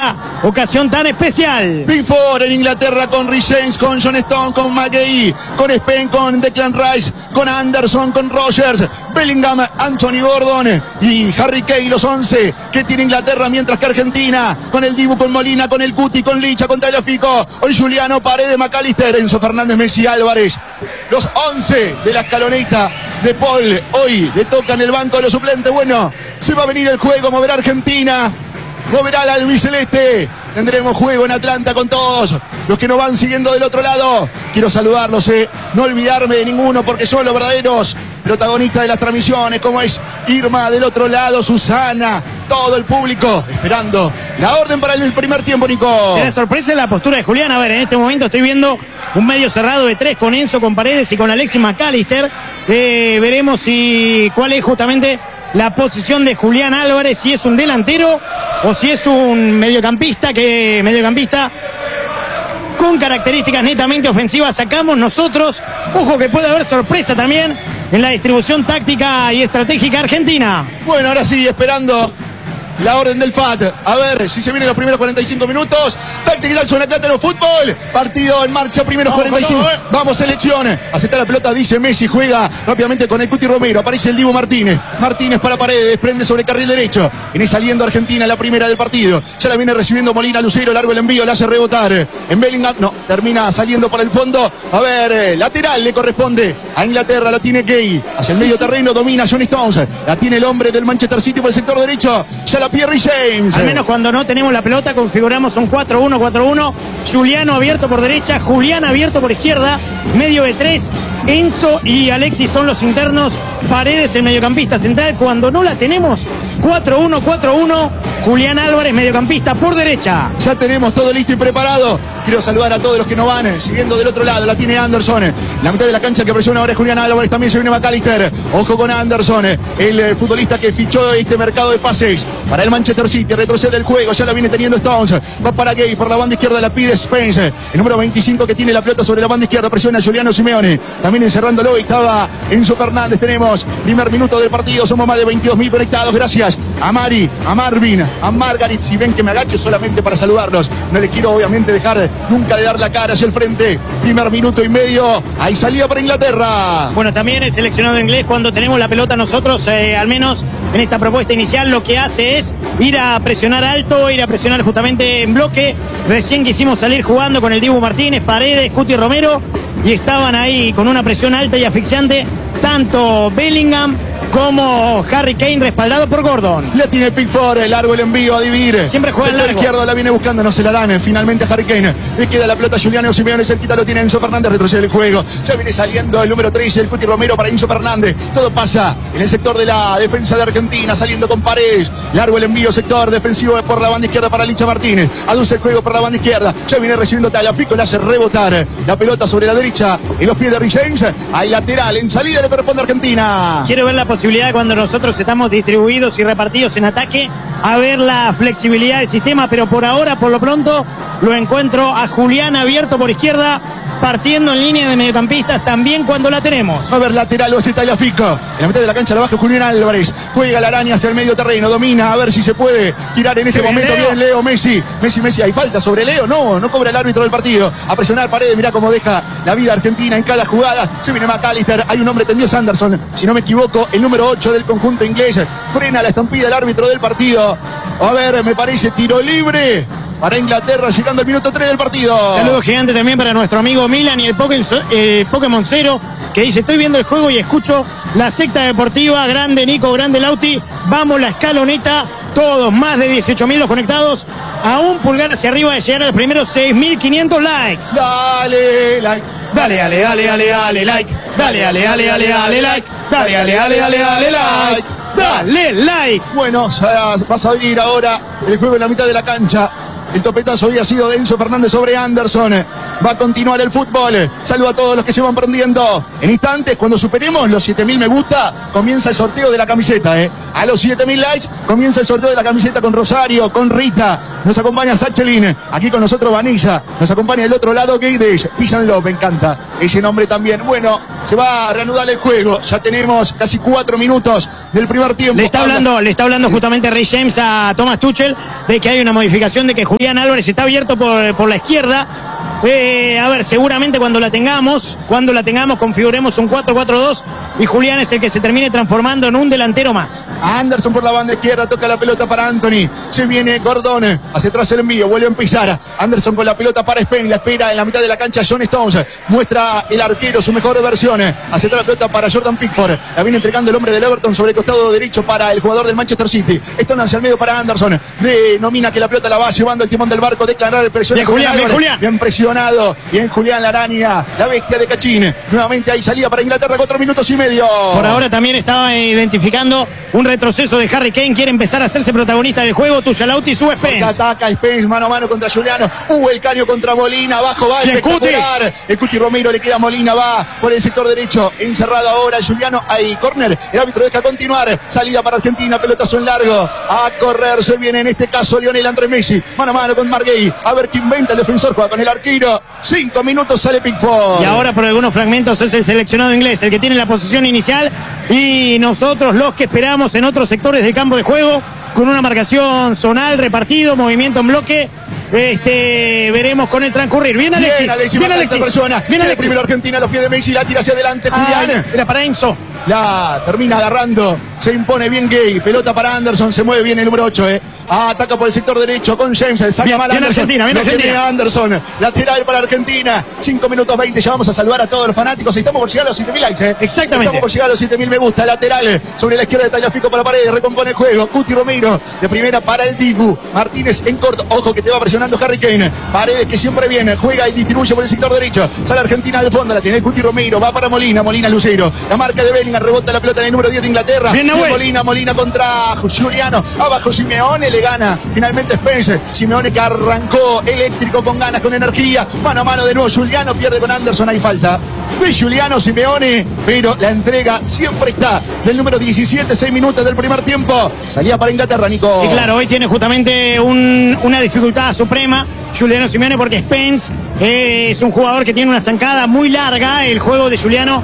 esta ocasión tan especial. Pickford en Inglaterra con Rhys James, con John Stone, con McGahee, con Spen, con Declan Rice, con Anderson, con Rogers, Bellingham, Anthony Gordon y Harry Kane, los 11 que tiene Inglaterra, mientras que Argentina con el Dibu, con Molina, con el Cuti, con Licha, con Tagliafico, hoy Juliano, Paredes, McAllister, Enzo Fernández, Messi, Álvarez. Los 11 de la escaloneta de Paul. Hoy le tocan el banco de los suplentes. Bueno, se va a venir el juego, moverá Argentina, moverá al albiceleste. Tendremos juego en Atlanta con todos los que nos van siguiendo del otro lado. Quiero saludarlos, no olvidarme de ninguno, porque son los verdaderos protagonistas de las transmisiones, como es Irma del otro lado, Susana, todo el público esperando la orden para el primer tiempo, Nico. Se da sorpresa la postura de Julián. A ver, en este momento estoy viendo un medio cerrado de 3 con Enzo, con Paredes y con Alexis McAllister. Veremos cuál es justamente la posición de Julián Álvarez, si es un delantero o si es un mediocampista con características netamente ofensivas. Sacamos nosotros. Ojo que puede haber sorpresa también en la distribución táctica y estratégica argentina. Bueno, ahora sí, esperando la orden del FAT. A ver si se vienen los primeros 45 minutos. Táctica y Jackson, Atlanta, fútbol. Partido en marcha, primeros 45. Vamos, selección. Acepta la pelota, dice Messi. Juega rápidamente con el Cuti Romero. Aparece el Dibu Martínez. Martínez para Paredes. Prende sobre carril derecho. Viene saliendo Argentina, la primera del partido. Ya la viene recibiendo Molina, Lucero. Largo el envío, la hace rebotar. En Bellingham, no, termina saliendo para el fondo. A ver, lateral le corresponde a Inglaterra. La tiene Gay. Hacia el medio terreno, domina John Stones. La tiene el hombre del Manchester City por el sector derecho. Ya la Pierre James. Al menos cuando no tenemos la pelota configuramos un 4-1-4-1. Juliano abierto por derecha, Julián abierto por izquierda, medio de 3. Enzo y Alexis son los internos, Paredes el mediocampista central. Cuando no la tenemos, 4-1-4-1. Julián Álvarez, mediocampista por derecha. Ya tenemos todo listo y preparado. Quiero saludar a todos los que nos van siguiendo del otro lado. La tiene Anderson. La mitad de la cancha que presiona ahora es Julián Álvarez. También se viene McAllister. Ojo con Anderson, el futbolista que fichó este mercado de pases para el Manchester City. Retrocede el juego. Ya la viene teniendo Stones. Va para Gay. Por la banda izquierda la pide Spence. El número 25 que tiene la pelota sobre la banda izquierda. Presiona a Giuliano Simeone. También encerrándolo. Y estaba Enzo Fernández. Tenemos primer minuto del partido. Somos más de 22.000 conectados. Gracias a Mari, a Marvin, a Margaret. Si ven que me agacho solamente para saludarlos. No les quiero obviamente dejar nunca de dar la cara hacia el frente. Primer minuto y medio. Hay salida para Inglaterra. Bueno, también el seleccionado inglés, cuando tenemos la pelota nosotros, al menos en esta propuesta inicial, lo que hace es ir a presionar alto, ir a presionar justamente en bloque. Recién quisimos salir jugando con el Dibu Martínez, Paredes, Cuti Romero, y estaban ahí con una presión alta y asfixiante tanto Bellingham como Harry Kane, respaldado por Gordon. La tiene Pickford, largo el envío a Divir. Siempre juega sector largo. izquierdo, la viene buscando, no se la dan. Finalmente a Harry Kane. Le queda la pelota a Giuliano Simeone, cerquita lo tiene Enzo Fernández, retrocede el juego. Ya viene saliendo el número 3, el Cuti Romero para Enzo Fernández. Todo pasa en el sector de la defensa de Argentina, saliendo con Paredes. Largo el envío, sector defensivo por la banda izquierda para Licha Martínez. Aduce el juego por la banda izquierda. Ya viene recibiendo Tagliafico, le hace rebotar la pelota sobre la derecha en los pies de Rhys James. Hay lateral, en salida le corresponde a Argentina. Quiero ver la posibilidad de cuando nosotros estamos distribuidos y repartidos en ataque, a ver la flexibilidad del sistema, pero por ahora, por lo pronto, lo encuentro a Julián abierto por izquierda, partiendo en línea de mediocampistas también cuando la tenemos. A ver, lateral, lo hace Tagliafico. En la mitad de la cancha la baja Julián Álvarez. Juega la araña hacia el medio terreno, domina, a ver si se puede tirar en este momento. Leo. Bien, Leo, Messi. Messi, hay falta sobre Leo. No cobra el árbitro del partido. A presionar Paredes, mirá cómo deja la vida argentina en cada jugada. Se viene McAllister, hay un hombre tendido, Anderson. Si no me equivoco, el número 8 del conjunto inglés. Frena la estampida del árbitro del partido. A ver, me parece tiro libre para Inglaterra, llegando al minuto 3 del partido. Saludo gigante también para nuestro amigo Milan y el Pokémon Cero, que dice: estoy viendo el juego y escucho la secta deportiva. Grande Nico, grande Lauti. Vamos la escaloneta. Todos, más de 18.000 los conectados. A un pulgar hacia arriba de llegar a los primeros 6.500 likes. Dale, like. Dale, like. Dale, like. Dale, like. Dale, like. Bueno, vas a abrir ahora el juego en la mitad de la cancha. El topetazo había sido de Enzo Fernández sobre Anderson. Va a continuar el fútbol. Saludo a todos los que se van prendiendo. En instantes, cuando superemos los 7000 me gusta, comienza el sorteo de la camiseta. A los 7000 likes comienza el sorteo de la camiseta con Rosario, con Rita. Nos acompaña Sachelin. Aquí con nosotros Vanilla. Nos acompaña del otro lado Guedes. Písanlo, me encanta ese nombre también. Bueno, se va a reanudar el juego. Ya tenemos casi 4 minutos del primer tiempo. Le está hablando justamente Ray James a Thomas Tuchel de que hay una modificación, de que Julián Álvarez está abierto por la izquierda. A ver, seguramente cuando la tengamos configuremos un 4-4-2 y Julián es el que se termine transformando en un delantero más. Anderson por la banda izquierda, toca la pelota para Anthony. Se viene Gordon, hacia atrás el envío, vuelve a empezar. Anderson con la pelota para Spain, la espera en la mitad de la cancha John Stones. Muestra el arquero su mejor versión. Hacia atrás la pelota para Jordan Pickford. La viene entregando el hombre del Everton sobre el costado derecho para el jugador del Manchester City. Stones hacia el medio para Anderson. Denomina que la pelota la va llevando el timón del barco. Declarar el presión. Bien, Julián. Bien presionado. Bien Julián la araña, la bestia de Cachín. Nuevamente hay salida para Inglaterra, 4 minutos y medio. Por ahora también estaba identificando un retroceso de Harry Kane. Quiere empezar a hacerse protagonista del juego. Tujalauti sube Spence. Ataca Spence mano a mano contra Juliano. El caño contra Molina. Abajo va espectacular. El Cuti Romero le queda a Molina. Va por el sector derecho. Encerrado ahora Juliano. Hay córner. El árbitro deja continuar. Salida para Argentina. Pelotazo en largo. A correr se viene en este caso Lionel Andrés Messi. Mano a mano con Marguerite. A ver qué inventa el defensor. Juega con el arquero. 5 minutos sale Pickford. Y ahora por algunos fragmentos es el seleccionado inglés el que tiene la posición inicial y nosotros los que esperamos en otros sectores del campo de juego con una marcación zonal, repartido, movimiento en bloque. Veremos con el transcurrir. Bien Alexis. Bien Alexis. Primero Argentina a los pies de Messi, la tira hacia adelante Julián. Era para Enzo. La termina agarrando. Se impone bien Gay. Pelota para Anderson. Se mueve bien el número 8. Ataca por el sector derecho con James. Saca mal Anderson. Argentina. Anderson. Lateral para Argentina. 5 minutos 20. Ya vamos a saludar a todos los fanáticos. Estamos por llegar a los 7000 likes. Exactamente. Estamos por llegar a los 7000 me gusta. Lateral sobre la izquierda de Tagliafico para Paredes. Recompone el juego. Cuti Romero de primera para el Dibu. Martínez en corto. Ojo que te va presionando Harry Kane. Paredes que siempre viene. Juega y distribuye por el sector derecho. Sale Argentina al fondo. La tiene Cuti Romero. Va para Molina. Molina Lucero. La marca de Bellingham. Rebota la pelota en el número 10 de Inglaterra. Bien, Molina contra Juliano. Abajo Simeone le gana. Finalmente Spence. Simeone que arrancó eléctrico con ganas, con energía. Mano a mano de nuevo. Juliano pierde con Anderson. Hay falta de Juliano Simeone, pero la entrega siempre está del número 17, 6 minutos del primer tiempo. Salía para Inglaterra, Nico. Y claro, hoy tiene justamente una dificultad suprema Juliano Simeone porque Spence es un jugador que tiene una zancada muy larga. El juego de Juliano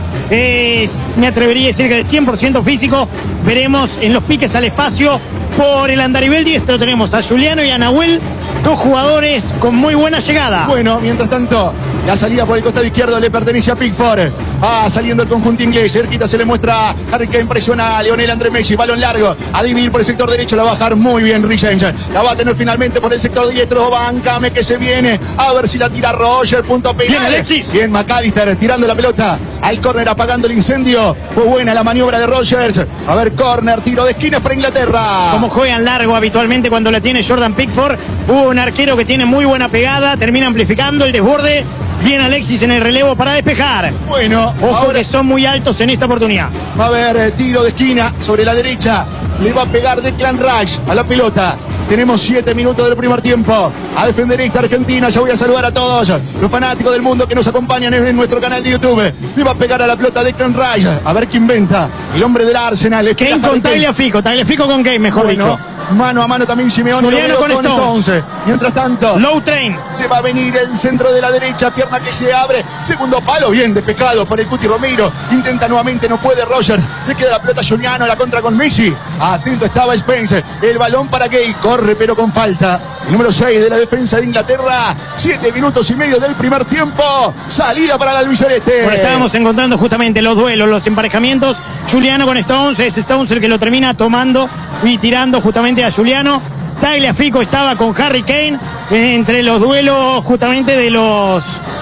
es, me atrevería a decir que el 100% físico. Veremos en los piques al espacio. Por el andarivel diestro tenemos a Juliano y a Nahuel, dos jugadores con muy buena llegada. Bueno, mientras tanto, la salida por el costado izquierdo le pertenece a Pickford. Va saliendo el conjunto inglés. Cerquita se le muestra a Harry Kane, presiona a Lionel Andrés Messi. Balón largo, a dividir por el sector derecho. La va a bajar muy bien Rich James. La va a tener finalmente por el sector diestro. Bancame que se viene. A ver si la tira Roger. Punto penal. Bien, Alexis. Bien, McAllister tirando la pelota al córner, apagando el incendio. Fue buena la maniobra de Rogers. A ver, córner, tiro de esquinas para Inglaterra. Como juegan largo habitualmente cuando la tiene Jordan Pickford. Hubo un arquero que tiene muy buena pegada. Termina amplificando el desborde. Bien Alexis en el relevo para despejar. Bueno, ojo ahora que son muy altos en esta oportunidad. Va a haber tiro de esquina sobre la derecha. Le va a pegar Declan Rice a la pelota. Tenemos 7 minutos del primer tiempo. A defender esta Argentina. Ya voy a saludar a todos los fanáticos del mundo que nos acompañan en nuestro canal de YouTube. Le va a pegar a la pelota Declan Rice. A ver qué inventa. El hombre del Arsenal. Kane con Tagliafico. Tagliafico con Kane, mejor dicho. Mano a mano también Simeone. Juliano con Stones. Mientras tanto, Low Train. Se va a venir el centro de la derecha. Pierna que se abre. Segundo palo. Bien despejado por el Cuti Romero. Intenta nuevamente. No puede Rogers. Le queda la pelota a Juliano. La contra con Messi. Atento estaba Spence. El balón para Gay. Corre pero con falta. El número 6 de la defensa de Inglaterra. 7 minutos y medio del primer tiempo. Salida para la albiceleste. Bueno, estábamos encontrando justamente los duelos, los emparejamientos. Juliano con Stones. Es Stones el que lo termina tomando y tirando justamente a Juliano. Tagliafico estaba con Harry Kane entre los duelos justamente de los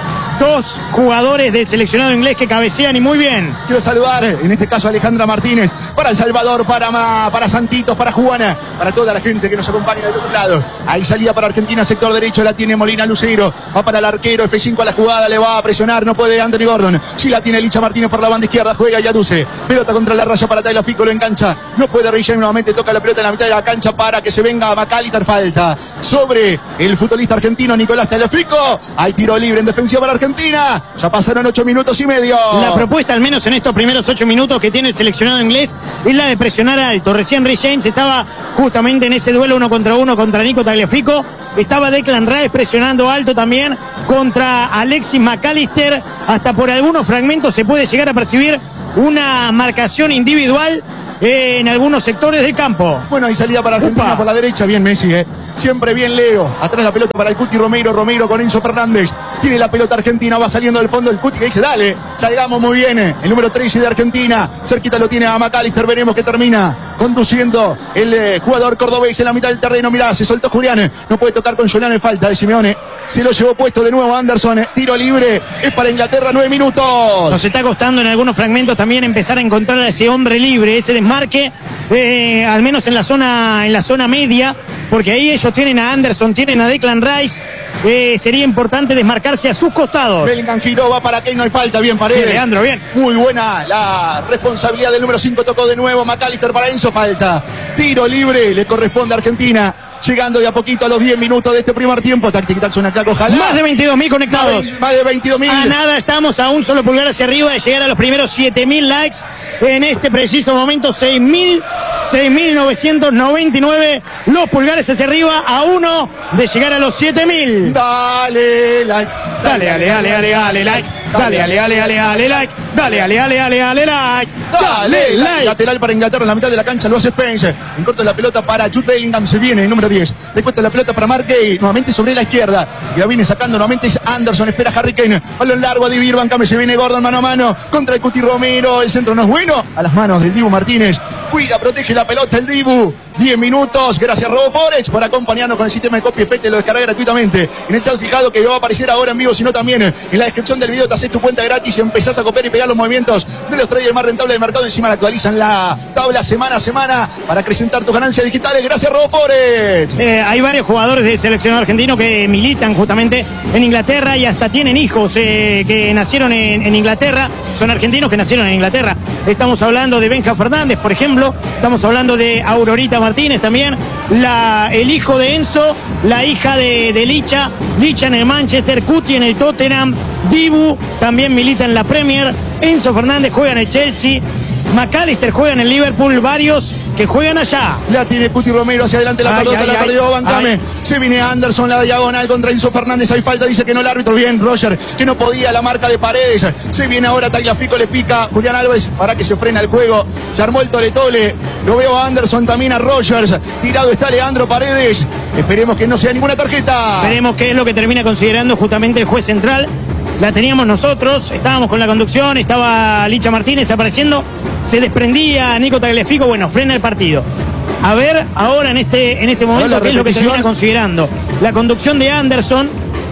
dos jugadores del seleccionado inglés que cabecean y muy bien. Quiero saludar, en este caso a Alejandra Martínez, para El Salvador, para Santitos, para Juana, para toda la gente que nos acompaña del otro lado. Ahí salida para Argentina, sector derecho, la tiene Molina Lucero, va para el arquero, F5 a la jugada, le va a presionar, no puede Anthony Gordon. Sí la tiene Licha Martínez por la banda izquierda, juega Yaduce, pelota contra la raya para Tagliafico, lo engancha, no puede Reyes, nuevamente toca la pelota en la mitad de la cancha para que se venga McAllister, falta sobre el futbolista argentino Nicolás Tagliafico. Hay tiro libre en defensiva para Argentina, ya pasaron 8 minutos y medio. La propuesta, al menos en estos primeros 8 minutos que tiene el seleccionado inglés, es la de presionar alto. Recién Rich James estaba justamente en ese duelo 1 contra 1 contra Nico Tagliafico. Estaba Declan Rice presionando alto también contra Alexis McAllister. Hasta por algunos fragmentos se puede llegar a percibir una marcación individual en algunos sectores del campo. Bueno, hay salida para Argentina por la derecha, bien Messi, siempre bien Leo, atrás la pelota para el Cuti Romero, Romero con Enzo Fernández, tiene la pelota Argentina, va saliendo del fondo el Cuti que dice, dale, salgamos muy bien, el número 13 de Argentina, cerquita lo tiene a McAllister, veremos que termina conduciendo el jugador cordobés en la mitad del terreno, mirá, se soltó Julián, no puede tocar con Julián, falta de Simeone, se lo llevó puesto de nuevo Anderson, tiro libre, es para Inglaterra, 9 minutos. Nos está costando en algunos fragmentos también empezar a encontrar a ese hombre libre, ese desmarque, al menos en la zona media, porque ahí ellos tienen a Anderson, tienen a Declan Rice. Sería importante desmarcarse a sus costados. Bellingham giró, va para Kane, no hay falta, bien Paredes. Bien, Leandro, bien. Muy buena la responsabilidad del número 5, tocó de nuevo McAllister para Enzo, falta. Tiro libre, le corresponde a Argentina. Llegando de a poquito a los 10 minutos de este primer tiempo. Táctica suena claro, ojalá. Más de 22.000 conectados. Más de 22.000. A nada, estamos a un solo pulgar hacia arriba de llegar a los primeros 7.000 likes. En este preciso momento, 6.999 los pulgares hacia arriba, a uno de llegar a los 7.000. Dale, like. Dale, like. Dale, like. Like. Dale, like. Lateral para Inglaterra en la mitad de la cancha, lo hace Spence. En corto la pelota para Jude Bellingham, se viene el número 10. Le cuesta la pelota para Mark Gay, nuevamente sobre la izquierda. Y la viene sacando nuevamente es Anderson, espera Harry Kane. Balón largo a Divi, bancame, se viene Gordon mano a mano contra el Cuti Romero. El centro no es bueno, a las manos del Dibu Martínez. Cuida, protege la pelota el Dibu. 10 minutos, gracias Robo Forex por acompañarnos con el sistema de copia y efecto, lo descarga gratuitamente en el chat fijado que va a aparecer ahora en vivo, sino también en la descripción del video. Te haces tu cuenta gratis y empezás a copiar y pegar los movimientos de los traders más rentables del mercado. Encima la actualizan la tabla semana a semana para acrecentar tus ganancias digitales. Gracias Robo Forex. Hay varios jugadores del seleccionado argentino que militan justamente en Inglaterra y hasta tienen hijos que nacieron en Inglaterra, son argentinos que nacieron en Inglaterra. Estamos hablando de Benja Fernández, por ejemplo, estamos hablando de Aurorita Martínez también, el hijo de Enzo, la hija de Licha en el Manchester, Cuti en el Tottenham, Dibu también milita en la Premier, Enzo Fernández juega en el Chelsea, McAllister juega en el Liverpool, varios que juegan allá. La tiene Cuti Romero hacia adelante, la pelota la perdió, bancame. Se viene Anderson, la diagonal contra Enzo Fernández, hay falta, dice que no el árbitro, bien Roger, que no podía la marca de Paredes. Se viene ahora Tagliafico, le pica Julián Álvarez para que se frena el juego. Se armó el tole-tole, lo veo a Anderson, también a Rogers, tirado está Leandro Paredes. Esperemos que no sea ninguna tarjeta. Veremos qué es lo que termina considerando justamente el juez central. La teníamos nosotros, estábamos con la conducción, estaba Licha Martínez apareciendo, se desprendía Nico Tagliafico, bueno, frena el partido. A ver ahora en este momento qué es lo que termina considerando. La conducción de Anderson,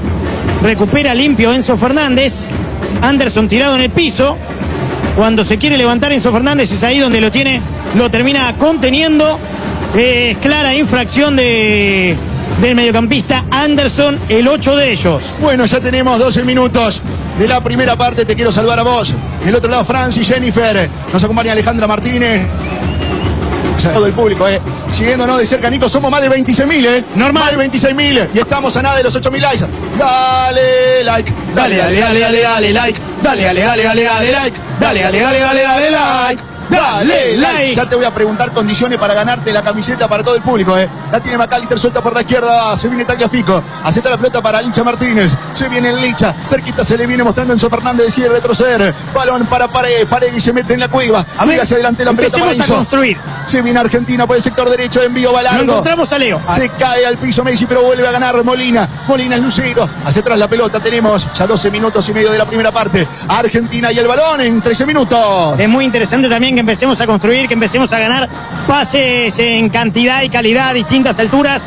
recupera limpio Enzo Fernández, Anderson tirado en el piso, cuando se quiere levantar Enzo Fernández es ahí donde lo termina conteniendo, es clara infracción del mediocampista Anderson, el 8 de ellos. Bueno, ya tenemos 12 minutos de la primera parte. Te quiero saludar a vos. Del otro lado, Francis, Jennifer. Nos acompaña Alejandra Martínez. Todo el público, siguiéndonos de cerca, Nico, somos más de 26.000, Normal. Más de 26.000 y estamos a nada de los 8.000 likes. Dale like. Dale like. Dale like. Dale like. Dale like. Ya te voy a preguntar condiciones para ganarte la camiseta para todo el público, La tiene McAllister, suelta por la izquierda, se viene Tagliafico, acepta la pelota para Licha Martínez, se viene el Licha, cerquita se le viene mostrando Enzo Fernández, decide retroceder, balón para Paredes y se mete en la cueva, hacia adelante la pelota para Enzo. A construir. Se viene Argentina por el sector derecho, envío va largo. Lo encontramos a Leo. Se cae al piso Messi, pero vuelve a ganar Molina es Lucero, hacia atrás la pelota, tenemos ya 12 minutos y medio de la primera parte, Argentina y el balón en 13 minutos. Es muy interesante también que que empecemos a construir, que empecemos a ganar pases en cantidad y calidad a distintas alturas,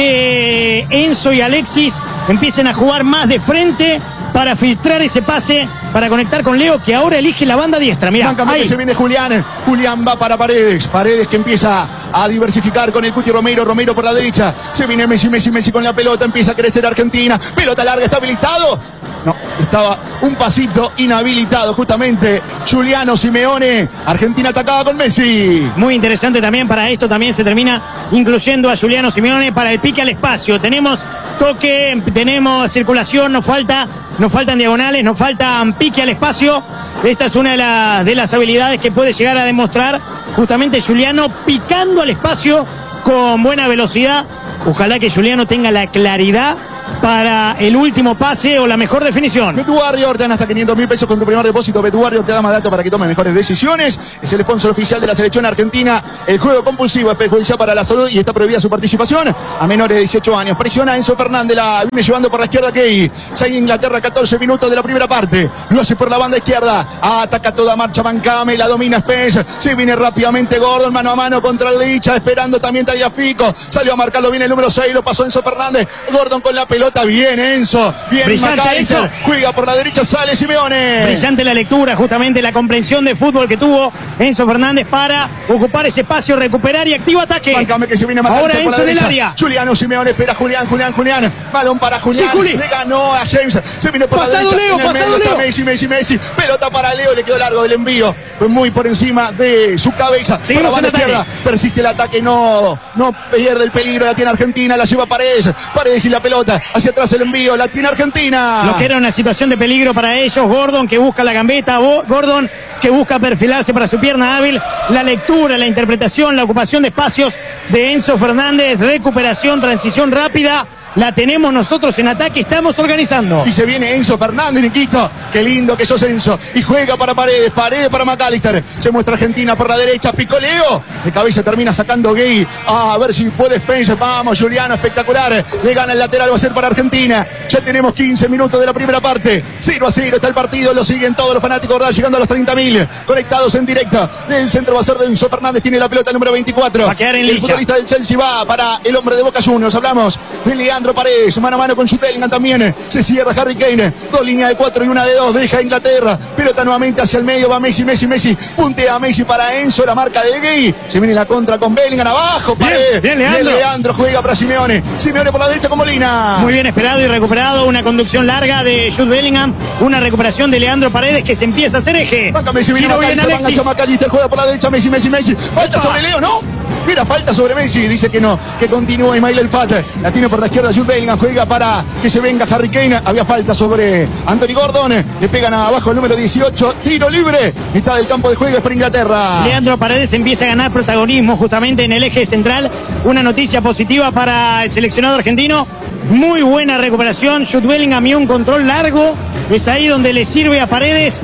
que Enzo y Alexis empiecen a jugar más de frente para filtrar ese pase, para conectar con Leo, que ahora elige la banda diestra. Mirá, ahí se viene Julián. Julián va para Paredes. Paredes que empieza a diversificar con el Cuti Romero. Romero por la derecha. Se viene Messi con la pelota. Empieza a crecer Argentina. Pelota larga, ¿está habilitado? No, estaba un pasito inhabilitado justamente Giuliano Simeone. Argentina atacaba con Messi. Muy interesante también para esto. También se termina incluyendo a Giuliano Simeone para el pique al espacio. Tenemos toque, tenemos circulación, nos faltan diagonales, nos faltan pique al espacio. Esta es una de las habilidades que puede llegar a demostrar justamente Giuliano, picando al espacio con buena velocidad. Ojalá que Giuliano tenga la claridad para el último pase o la mejor definición. BetWarrior te dan hasta 500.000 pesos con tu primer depósito. BetWarrior te da más datos para que tomes mejores decisiones. Es el sponsor oficial de la selección argentina. El juego compulsivo es perjudicial para la salud y está prohibida su participación a menores de 18 años. Presiona Enzo Fernández, la viene llevando por la izquierda Key. Sigue Inglaterra, 14 minutos de la primera parte. Lo hace por la banda izquierda. Ataca toda marcha Mancame, la domina Spence. Se viene rápidamente Gordon, mano a mano contra el Licha, esperando también Tagliafico. Salió a marcarlo bien el número 6, lo pasó Enzo Fernández. Gordon con la pelota. Bien Enzo, bien McAllister, juega por la derecha, sale Simeone. Brillante la lectura, justamente la comprensión de fútbol que tuvo Enzo Fernández para ocupar ese espacio, recuperar y activo ataque. Mancame que se viene ahora Enzo por la derecha. Área. Giuliano Simeone espera Julián. Balón para Julián. Sí, le ganó a James. Se viene por pasado la derecha. Leo, pasado Leo. Messi. Pelota para Leo, le quedó largo el envío. Fue muy por encima de su cabeza. Por la banda izquierda. Persiste el ataque, no pierde el peligro. La tiene Argentina, la lleva Paredes. Paredes y la pelota. Hacia atrás el envío, la tiene Argentina. Lo que era una situación de peligro para ellos. Gordon que busca la gambeta. Gordon que busca perfilarse para su pierna hábil. La lectura, la interpretación, la ocupación de espacios de Enzo Fernández. Recuperación, transición rápida. La tenemos nosotros en ataque, estamos organizando. Y se viene Enzo Fernández, Niquito. Qué lindo que sos, Enzo. Y juega para Paredes para McAllister. Se muestra Argentina por la derecha, picó Leo. De cabeza termina sacando Gay. A ver si puede Spence. Vamos, Giuliano, espectacular. Le gana el lateral, va a ser para Argentina. Ya tenemos 15 minutos de la primera parte. 0-0 está el partido, lo siguen todos los fanáticos, ¿verdad? Llegando a los 30.000. Conectados en directo. El centro va a ser de Enzo Fernández, tiene la pelota número 24. Va a quedar en el futbolista del Chelsea va para el hombre de Boca Juniors. Hablamos de Leandro Paredes, mano a mano con Jude Bellingham también. Se cierra Harry Kane. 2 líneas de 4 y una de 2. Deja Inglaterra. Pelota nuevamente hacia el medio. Va Messi. Puntea Messi para Enzo. La marca de Gay. Se viene la contra con Bellingham. Abajo. Paredes. Bien, Leandro. Leandro juega para Simeone. Simeone por la derecha con Molina. Muy bien esperado y recuperado. Una conducción larga de Jude Bellingham. Una recuperación de Leandro Paredes que se empieza a hacer eje. Messi viene McAllister. Juega por la derecha. Messi. Falta sobre Leo, ¿no? Mira, falta sobre Messi, dice que no, que continúa Ismail El Fat, la tiene por la izquierda Jude Bellingham, juega para que se venga Harry Kane, había falta sobre Anthony Gordon, le pegan abajo el número 18, tiro libre, mitad del campo de juego es para Inglaterra. Leandro Paredes empieza a ganar protagonismo justamente en el eje central, una noticia positiva para el seleccionado argentino, muy buena recuperación, Jude Bellingham y un control largo, es ahí donde le sirve a Paredes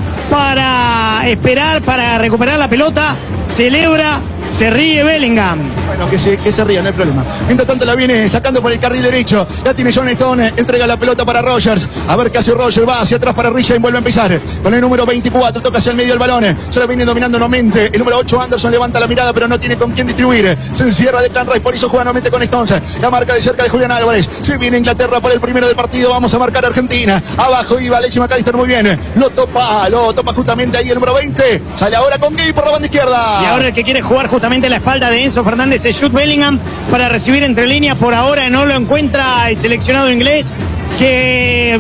para esperar, para recuperar la pelota, celebra. Se ríe Bellingham. Bueno, que se ría, no hay problema. Mientras tanto la viene sacando por el carril derecho. Ya tiene John Stone, entrega la pelota para Rogers. A ver qué hace Rogers, va hacia atrás para Richard y vuelve a empezar. Con el número 24, toca hacia el medio el balón. Se la viene dominando nuevamente. El número 8, Anderson, levanta la mirada, pero no tiene con quién distribuir. Se encierra Declan Rice, por eso juega nuevamente con Stones. La marca de cerca de Julián Álvarez. Se viene Inglaterra por el primero del partido. Vamos a marcar a Argentina. Abajo iba Alexis McAllister, muy bien. Lo topa justamente ahí el número 20. Sale ahora con Gay por la banda izquierda. Y ahora el que quiere jugar justamente la espalda de Enzo Fernández es Jude Bellingham para recibir entre líneas. Por ahora no lo encuentra el seleccionado inglés, que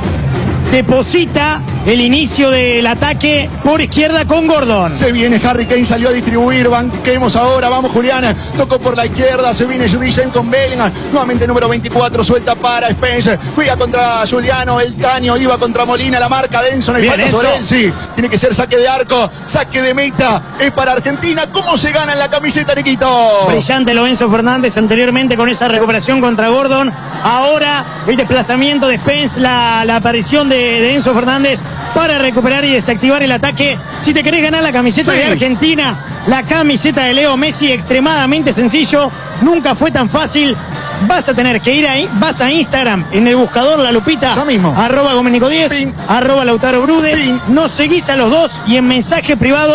deposita el inicio del ataque por izquierda con Gordon. Se viene Harry Kane, salió a distribuir, banquemos ahora, vamos Julián, tocó por la izquierda, se viene Jurgen con Bellingham, nuevamente número 24, suelta para Spence, juega contra Giuliano, el caño, iba contra Molina, la marca de Enzo, no hay falta sobre él, sí, tiene que ser saque de arco, saque de meta, es para Argentina. ¿Cómo se gana en la camiseta, Niquito? Brillante lo Enzo Fernández anteriormente con esa recuperación contra Gordon, ahora el desplazamiento de Spence, la aparición de Enzo Fernández para recuperar y desactivar el ataque. Si te querés ganar la camiseta de Argentina, la camiseta de Leo Messi, extremadamente sencillo, nunca fue tan fácil. Vas a tener que ir ahí, vas a Instagram, en el buscador La Lupita, @Gomenico10, @Lautaro Brude, nos seguís a los dos y en mensaje privado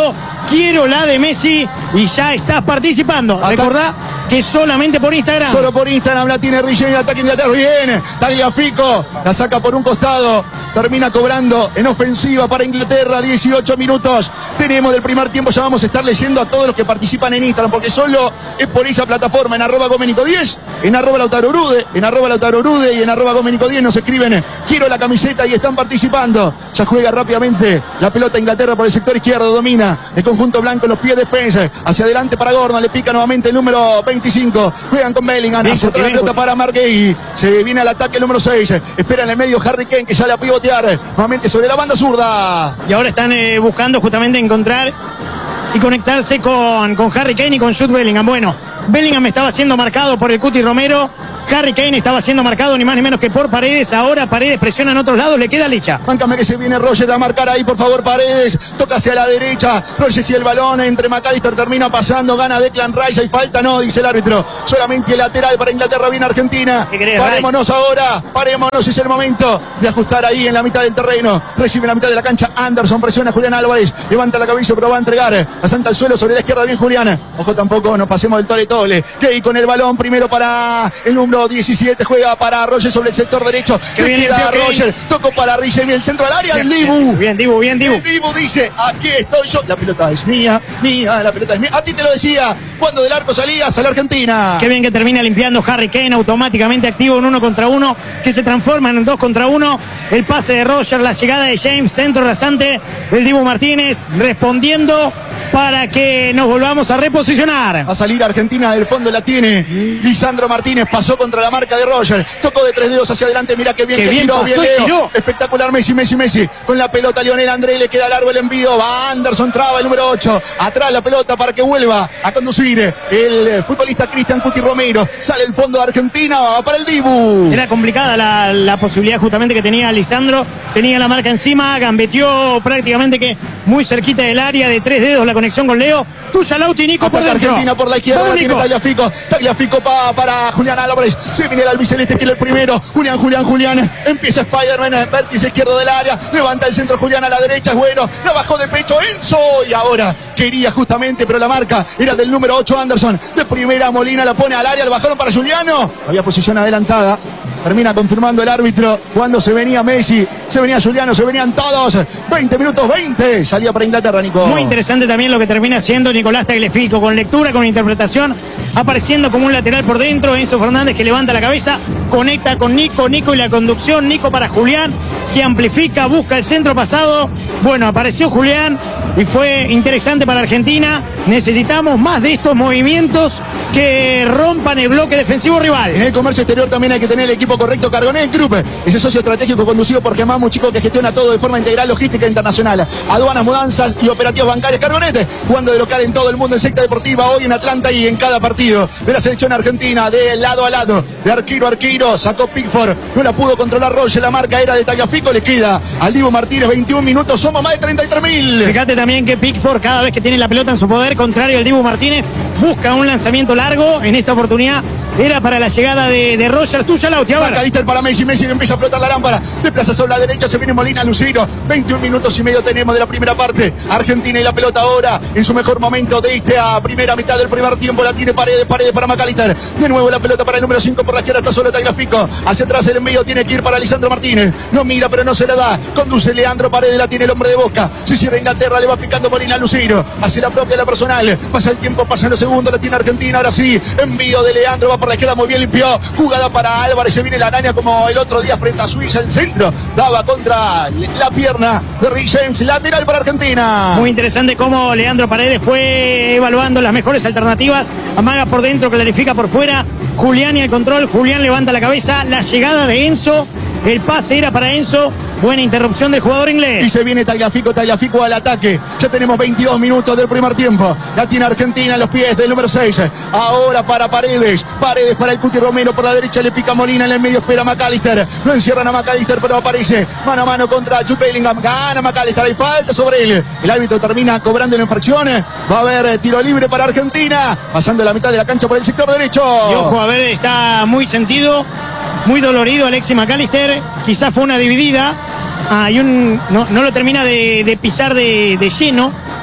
quiero la de Messi y ya estás participando. Recordá que solamente por Instagram. Solo por Instagram la tiene Rigen, ataque Inglaterra, bien. Tagliafico la saca por un costado. Termina cobrando en ofensiva para Inglaterra, 18 minutos. Tenemos del primer tiempo, ya vamos a estar leyendo a todos los que participan en Instagram, porque solo es por esa plataforma, en @Gomenico10, en @LautaroUrude, en @LautaroUrude y en @Gomenico10 nos escriben, quiero la camiseta y están participando. Ya juega rápidamente la pelota Inglaterra por el sector izquierdo, domina el conjunto blanco en los pies de Spence, hacia adelante para Gordon, le pica nuevamente el número 25, juegan con Bellingham, hacia otra pelota para Marguerite, se viene al ataque el número 6, espera en el medio Harry Kane que ya la pivotear nuevamente sobre la banda zurda. Y ahora están buscando justamente encontrar y conectarse con Harry Kane y con Jude Bellingham. Bueno, Bellingham estaba siendo marcado por el Cuti Romero. Harry Kane estaba siendo marcado ni más ni menos que por Paredes. Ahora Paredes presiona en otros lados, le queda Licha. Báncame que se viene Roger a marcar ahí, por favor, Paredes. Toca hacia la derecha. Roger y el balón entre McAllister termina pasando. Gana Declan Rice. Hay falta, no, dice el árbitro. Solamente el lateral para Inglaterra, viene Argentina. Parémonos ahora. Parémonos, es el momento de ajustar ahí en la mitad del terreno. Recibe en la mitad de la cancha Anderson. Presiona a Julián Álvarez. Levanta la cabeza, pero va a entregar. La santa al suelo sobre la izquierda, bien Julián. Ojo, tampoco nos pasemos del tole-tole. Key con el balón primero para el número 17, juega para Roger sobre el sector derecho. Le queda Roger, tocó para Rigen, el centro al área, el Dibu. Bien, Dibu. El Dibu dice, aquí estoy yo. La pelota es mía, la pelota es mía. A ti te lo decía, cuando del arco salías a la Argentina. Qué bien que termina limpiando Harry Kane, automáticamente activo en 1 contra 1, que se transforma en un 2 contra 1. El pase de Roger, la llegada de James, centro rasante del Dibu Martínez, respondiendo para que nos volvamos a reposicionar. A salir Argentina del fondo la tiene Lisandro Martínez, pasó contra la marca de Roger, tocó de 3 dedos hacia adelante, mira qué bien que giró, bien Leo, tiró. Espectacular Messi, con la pelota Lionel André, le queda largo el envío, va Anderson, traba el número 8, atrás la pelota para que vuelva a conducir el futbolista Cristian Cuti Romero, sale el fondo de Argentina, va para el Dibu. Era complicada la posibilidad justamente que tenía Lisandro, tenía la marca encima, gambeteó prácticamente que muy cerquita del área, de 3 dedos la conexión con Leo. Tuya Lauti, Nico por dentro. Argentina por la izquierda, la tiene Tagliafico para Julián Álvarez, se viene el albiceleste que es el primero, Julián, empieza Spider-Man, vértice izquierdo del área, levanta el centro Julián a la derecha, es bueno, la bajó de pecho Enzo, y ahora quería justamente, pero la marca era del número 8 Anderson, de primera Molina la pone al área, el bajaron para Juliano, había posición adelantada. Termina confirmando el árbitro cuando se venía Messi, se venía Juliano, se venían todos. 20 minutos, 20. Salía para Inglaterra, Nico. Muy interesante también lo que termina haciendo Nicolás Tagliafico, con lectura, con interpretación, apareciendo como un lateral por dentro. Enzo Fernández que levanta la cabeza, conecta con Nico y la conducción. Nico para Julián, que amplifica, busca el centro pasado. Bueno, apareció Julián y fue interesante para Argentina. Necesitamos más de estos movimientos que rompan el bloque defensivo rival. En el comercio exterior también hay que tener el equipo correcto. Cargonet Group, ese socio estratégico conducido por Germán Muchico, que gestiona todo de forma integral, logística internacional, aduanas, mudanzas y operativos bancarios. Cargonet, jugando de local en todo el mundo en secta deportiva, hoy en Atlanta y en cada partido de la selección argentina, de lado a lado, de arquero a arquero, sacó Pickford, no la pudo controlar Roger, la marca era de Tagliafico, le queda al Dibu Martínez, 21 minutos, somos más de 33.000. Fíjate también que Pickford, cada vez que tiene la pelota en su poder, contrario al Dibu Martínez, busca un lanzamiento largo. En esta oportunidad era para la llegada de Roger. Tuya, Lauti, ahora. McAllister para Messi empieza a flotar la lámpara, desplaza sobre la derecha, se viene Molina, Lucero, 21 minutos y medio tenemos de la primera parte. Argentina y la pelota ahora en su mejor momento de esta primera mitad del primer tiempo, la tiene Paredes para McAllister, de nuevo la pelota para el número 5 por la izquierda, está solo Tagliafico, hacia atrás el envío tiene que ir para Lisandro Martínez, no mira pero no se la da, conduce Leandro Paredes, la tiene el hombre de Boca, se cierra Inglaterra, le va picando Molina, Lucero, hace la propia, la personal, pasa el tiempo, pasan los segundos, la tiene Argentina, ahora sí, envío de Leandro, va por la izquierda, muy bien limpió, jugada para Álvarez, se viene la araña como el otro día frente a Suiza, el centro, daba contra la pierna de Rigen, lateral para Argentina. Muy interesante cómo Leandro Paredes fue evaluando las mejores alternativas, amaga por dentro, clarifica por fuera, Julián y el control, Julián levanta la cabeza, la llegada de Enzo, el pase era para Enzo, buena interrupción del jugador inglés. Y se viene Tagliafico al ataque. Ya tenemos 22 minutos del primer tiempo. La tiene Argentina en los pies del número 6. Ahora para Paredes para el Cuti Romero por la derecha, le pica Molina, en el medio espera McAllister. Lo encierran a McAllister, pero aparece mano a mano contra Jude Bellingham. Gana McAllister, hay falta sobre él. El árbitro termina cobrando en infracción. Va a haber tiro libre para Argentina, pasando la mitad de la cancha por el sector derecho. Y ojo, a ver, está muy sentido, muy dolorido Alexis McAllister. Quizás fue una dividida. No lo termina de pisar de lleno.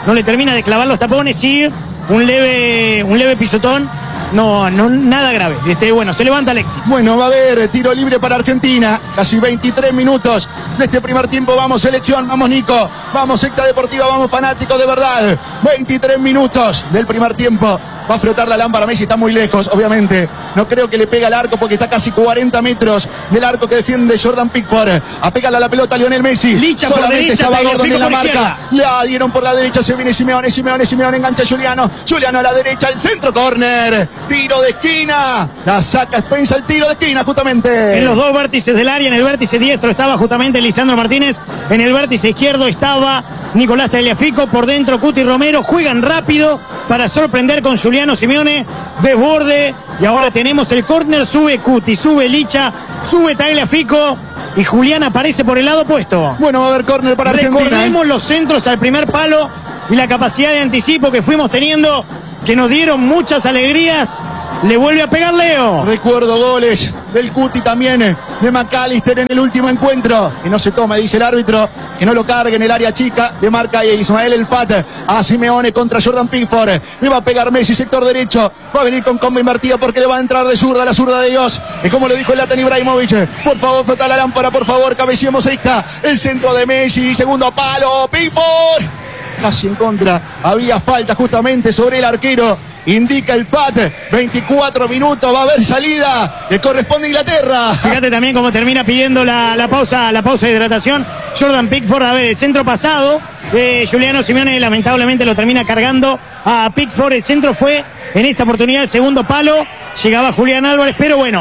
no le termina de clavar los tapones y un leve pisotón. No, nada grave. Bueno, se levanta Alexis. Bueno, va a haber tiro libre para Argentina. Casi 23 minutos de este primer tiempo. Vamos, selección, vamos, Nico. Vamos, secta deportiva, vamos, fanáticos de verdad. 23 minutos del primer tiempo. Va a frotar la lámpara. Messi está muy lejos, obviamente. No creo que le pegue al arco porque está casi 40 metros del arco que defiende Jordan Pickford. A pegarle a la pelota a Lionel Messi. Licha solamente derecha, estaba Gordon en la marca. Izquierda. La dieron por la derecha. Se viene Simeone. Simeone engancha a Juliano. Juliano a la derecha. El centro, córner. Tiro de esquina. La saca Spencer. El tiro de esquina, justamente. En los dos vértices del área. En el vértice diestro estaba justamente Lisandro Martínez. En el vértice izquierdo estaba Nicolás Tagliafico. Por dentro Cuti Romero. Juegan rápido para sorprender con Juliano Simeone. Desborde. Y ahora tenemos el córner. Sube Cuti, sube Licha, sube Tagliafico. Y Julián aparece por el lado opuesto. Bueno, va a haber córner para Argentina. Recordemos los centros al primer palo y la capacidad de anticipo que fuimos teniendo, que nos dieron muchas alegrías. Le vuelve a pegar Leo. Recuerdo goles del Cuti también, de McAllister en el último encuentro. Que no se toma, dice el árbitro, que no lo cargue en el área chica. Le marca Ismael El Fat a Simeone contra Jordan Pickford. Le va a pegar Messi, sector derecho. Va a venir con comba invertida porque le va a entrar de zurda, la zurda de Dios. Y como lo dijo el Zlatan Ibrahimovic, por favor, flota la lámpara, por favor, cabeceemos esta. El centro de Messi, segundo palo, Pickford. Casi en contra, había falta justamente sobre el arquero. Indica el FAT, 24 minutos, va a haber salida, le corresponde a Inglaterra. Fíjate también cómo termina pidiendo la pausa de hidratación Jordan Pickford. A ver, el centro pasado, Juliano Simeone lamentablemente lo termina cargando a Pickford. El centro fue en esta oportunidad el segundo palo, llegaba Julián Álvarez, pero bueno,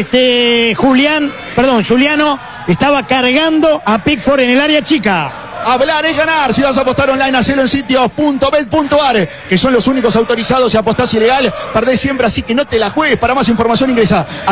Juliano estaba cargando a Pickford en el área chica. Hablar es ganar. Si vas a apostar online, hacelo en sitios.bet.ar, que son los únicos autorizados. Si apostás ilegal, perdés siempre, así que no te la juegues. Para más información ingresa a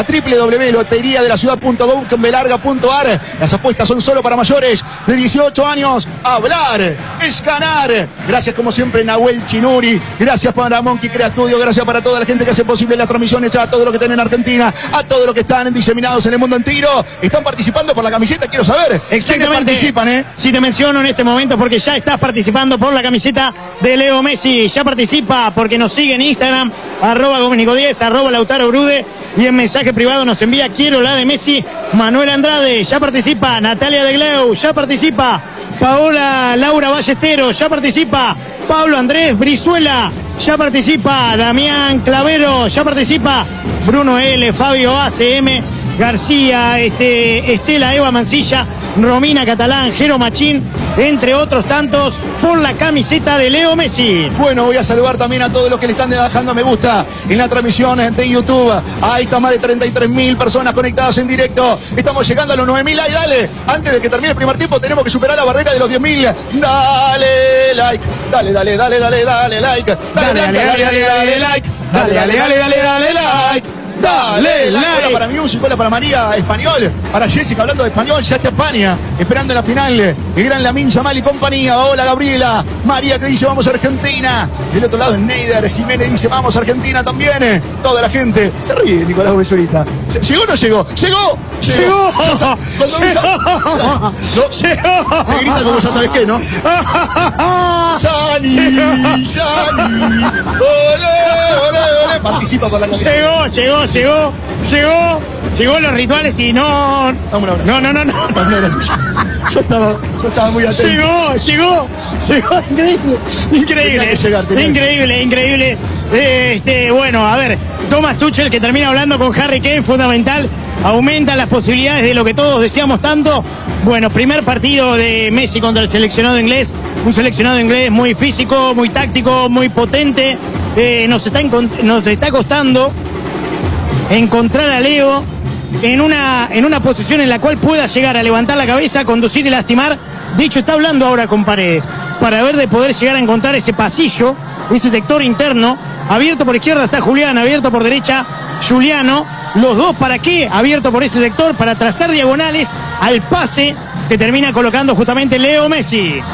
www.loteriadelasiudad.gov.ar. Las apuestas son solo para mayores de 18 años. Hablar es ganar. Gracias como siempre Nahuel Chinuri. Gracias para Monkey Crea Studio. Gracias para toda la gente que hace posible las transmisiones, a todo lo que tienen en Argentina, a todos los que están diseminados en el mundo entero. Están participando por la camiseta, quiero saber. Exactamente. ¿Quiénes participan, Si te menciono en este momento porque ya estás participando por la camiseta de Leo Messi. Ya participa porque nos sigue en Instagram, @Gomenico10, @Lautaro Brude, y en mensaje privado nos envía quiero la de Messi. Manuel Andrade, ya participa. Natalia de Gleu, ya participa. Paola Laura Ballesteros, ya participa. Pablo Andrés Brizuela, ya participa. Damián Clavero, ya participa. Bruno L, Fabio ACM, García, Estela Eva Mancilla, Romina Catalán, Jero Machín, entre otros tantos, por la camiseta de Leo Messi. Bueno, voy a saludar también a todos los que le están dejando me gusta en la transmisión de YouTube. Ahí está más de 33.000 personas conectadas en directo. Estamos llegando a los 9.000. Ay, dale, antes de que termine el primer tiempo tenemos que superar la barrera de los 10.000. Dale like, dale like, dale like, dale like. Dale, la escuela para Music, escuela para María Español, para Jessica hablando de español, ya está España, esperando la final, el gran Lamine Yamal y compañía. Hola Gabriela, María que dice vamos a Argentina, del otro lado Neider Jiménez dice vamos a Argentina también, toda la gente, se ríe Nicolás Besurita, ¿llegó o no llegó? ¡Llegó! Cuando Llegó. Se grita como ya sabes qué, ¿no? Yani, ole, participa con la canción. Llegó los rituales y no. Dame un abrazo. No. Yo estaba muy atento. Llegó. Increíble. Bueno, a ver, Thomas Tuchel que termina hablando con Harry Kane, fundamental. Aumenta las posibilidades de lo que todos decíamos tanto. Bueno, primer partido de Messi contra el seleccionado inglés. Un seleccionado inglés muy físico, muy táctico, muy potente. Nos está costando encontrar a Leo en una posición en la cual pueda llegar a levantar la cabeza, conducir y lastimar. De hecho, está hablando ahora con Paredes para ver de poder llegar a encontrar ese pasillo, ese sector interno. Abierto por izquierda está Julián, abierto por derecha Juliano. Los dos, ¿para qué? Abierto por ese sector para trazar diagonales al pase que termina colocando justamente Leo Messi.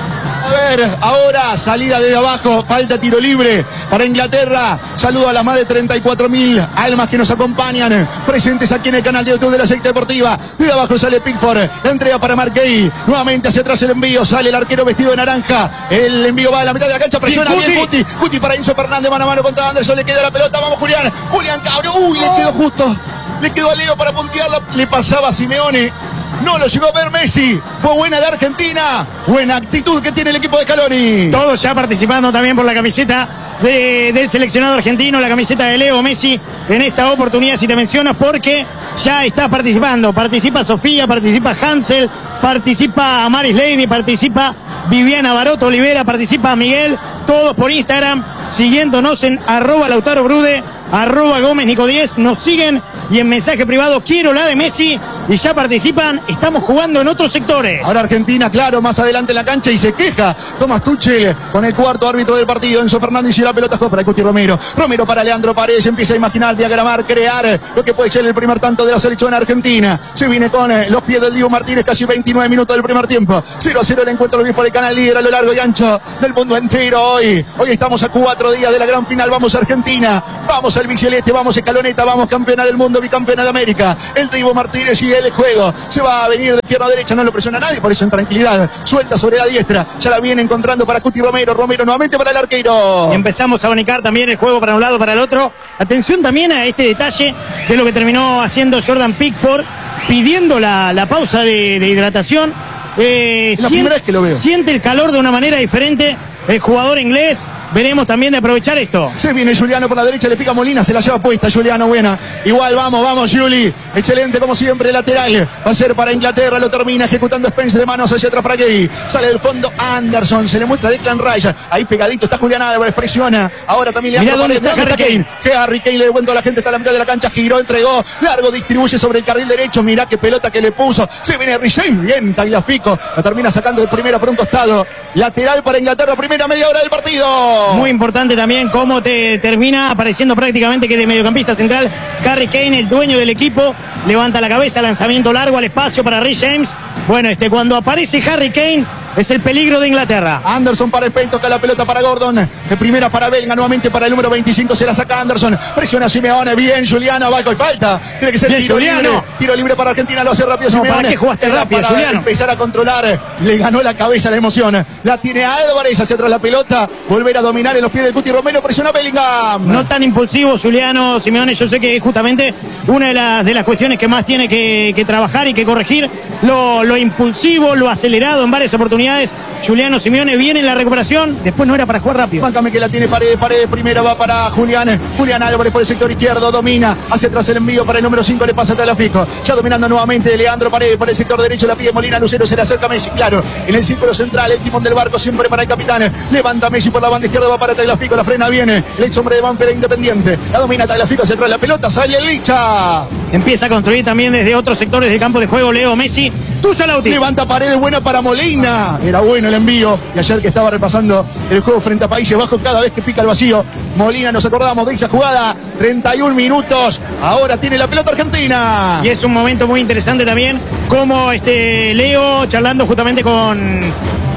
A ver, ahora salida desde abajo, falta tiro libre para Inglaterra. Saludo a las más de 34.000 almas que nos acompañan, presentes aquí en el canal de YouTube de la Secta Deportiva. Desde abajo sale Pickford, entrega para Marquez, nuevamente hacia atrás el envío, sale el arquero vestido de naranja, el envío va a la mitad de la cancha, presiona bien Guti para Enzo Fernández, mano a mano contra Anderson, le queda la pelota, vamos Julián Cabro, le quedó justo, le quedó a Leo para puntearla, le pasaba a Simeone. No lo llegó a ver Messi. Fue buena de Argentina. Buena actitud que tiene el equipo de Scaloni. Todos ya participando también por la camiseta del seleccionado argentino, la camiseta de Leo Messi en esta oportunidad, si te mencionas, porque ya está participando. Participa Sofía, participa Hansel, participa Maris Lady, participa Viviana Baroto Olivera, participa Miguel. Todos por Instagram, siguiéndonos en @LautaroBrude, @GómezNico10. Nos siguen y en mensaje privado quiero la de Messi y ya participan. Estamos jugando en otros sectores. Ahora Argentina, claro, más adelante en la cancha y se queja Tomás Tuchel con el cuarto árbitro del partido. Enzo Fernández y la pelota para el Cuti Romero. Romero para Leandro Paredes. Empieza a imaginar, diagramar, crear lo que puede ser el primer tanto de la selección argentina. Se viene con los pies del Dibu Martínez, casi 29 minutos del primer tiempo. 0-0 el encuentro, lo vi por el canal líder a lo largo y ancho del mundo entero. Hoy estamos a 4 días de la gran final. Vamos Argentina, vamos al biceleste, vamos Escaloneta, vamos campeona del mundo, bicampeona de América. El Dibu Martínez y el juego se va a venir de pierna derecha, no lo presiona nadie, por eso en tranquilidad, suelta sobre la diestra, ya la viene encontrando para Cuti Romero, Romero nuevamente para el arquero. Y empezamos a abanicar también el juego para un lado, para el otro. Atención también a este detalle de lo que terminó haciendo Jordan Pickford, pidiendo la pausa de hidratación. Es la primera vez que lo veo. Siente el calor de una manera diferente el jugador inglés. Veremos también de aprovechar esto. Se viene Juliano por la derecha, le pica Molina, se la lleva puesta Juliano, buena. Igual, vamos, Juli. Excelente, como siempre, lateral. Va a ser para Inglaterra, lo termina ejecutando Spence de manos hacia atrás para Gay. Sale del fondo Anderson, se le muestra Declan Rice. Ahí pegadito está Julián Álvarez, presiona. Ahora también le dónde está Harry Kane. Harry Kane le cuento a la gente, está a la mitad de la cancha, giró, entregó, largo, distribuye sobre el carril derecho. Mirá qué pelota que le puso. Se viene Richey, bien, Tagliafico. La termina sacando de primera por un costado. Lateral para Inglaterra, primera media hora del partido. Muy importante también cómo te termina apareciendo prácticamente que de mediocampista central Harry Kane, el dueño del equipo, levanta la cabeza, lanzamiento largo al espacio para Rhys James. Bueno, cuando aparece Harry Kane es el peligro de Inglaterra. Anderson para Spain, toca la pelota para Gordon. De primera para Bellingham, nuevamente para el número 25, se la saca Anderson. Presiona Simeone, bien Juliano, abajo y falta. Tiene que ser bien, tiro Juliano. Libre. Tiro libre para Argentina, lo hace rápido Simeone. ¿Para qué jugaste rápido, para Juliano? Empezar a controlar, le ganó la cabeza la emoción. La tiene Álvarez hacia atrás la pelota. Volver a dominar en los pies de Cuti Romero, presiona Bellingham. No tan impulsivo Juliano Simeone, yo sé que es justamente una de las cuestiones que más tiene que trabajar y que corregir. Lo impulsivo, lo acelerado en varias oportunidades. Juliano Simeone viene en la recuperación, después no era para jugar rápido. Máncame que la tiene Paredes, primera va para Julián Álvarez por el sector izquierdo, domina, hacia atrás el envío para el número 5, le pasa a Tagliafico, ya dominando nuevamente Leandro Paredes por el sector derecho, la pide Molina, Lucero se le acerca a Messi, claro, en el círculo central, el timón del barco siempre para el capitán, levanta Messi por la banda izquierda, va para Tagliafico, la frena viene, el ex hombre de Banfield Independiente, la domina Tagliafico hacia atrás la pelota, sale el Licha. Empieza a construir también desde otros sectores del campo de juego Leo Messi. Tuya Lauti. Levanta Paredes, buena para Molina. Era bueno el envío. Y ayer que estaba repasando el juego frente a Países Bajos, cada vez que pica el vacío, Molina, nos acordamos de esa jugada. 31 minutos. Ahora tiene la pelota Argentina. Y es un momento muy interesante también, como Leo, charlando justamente con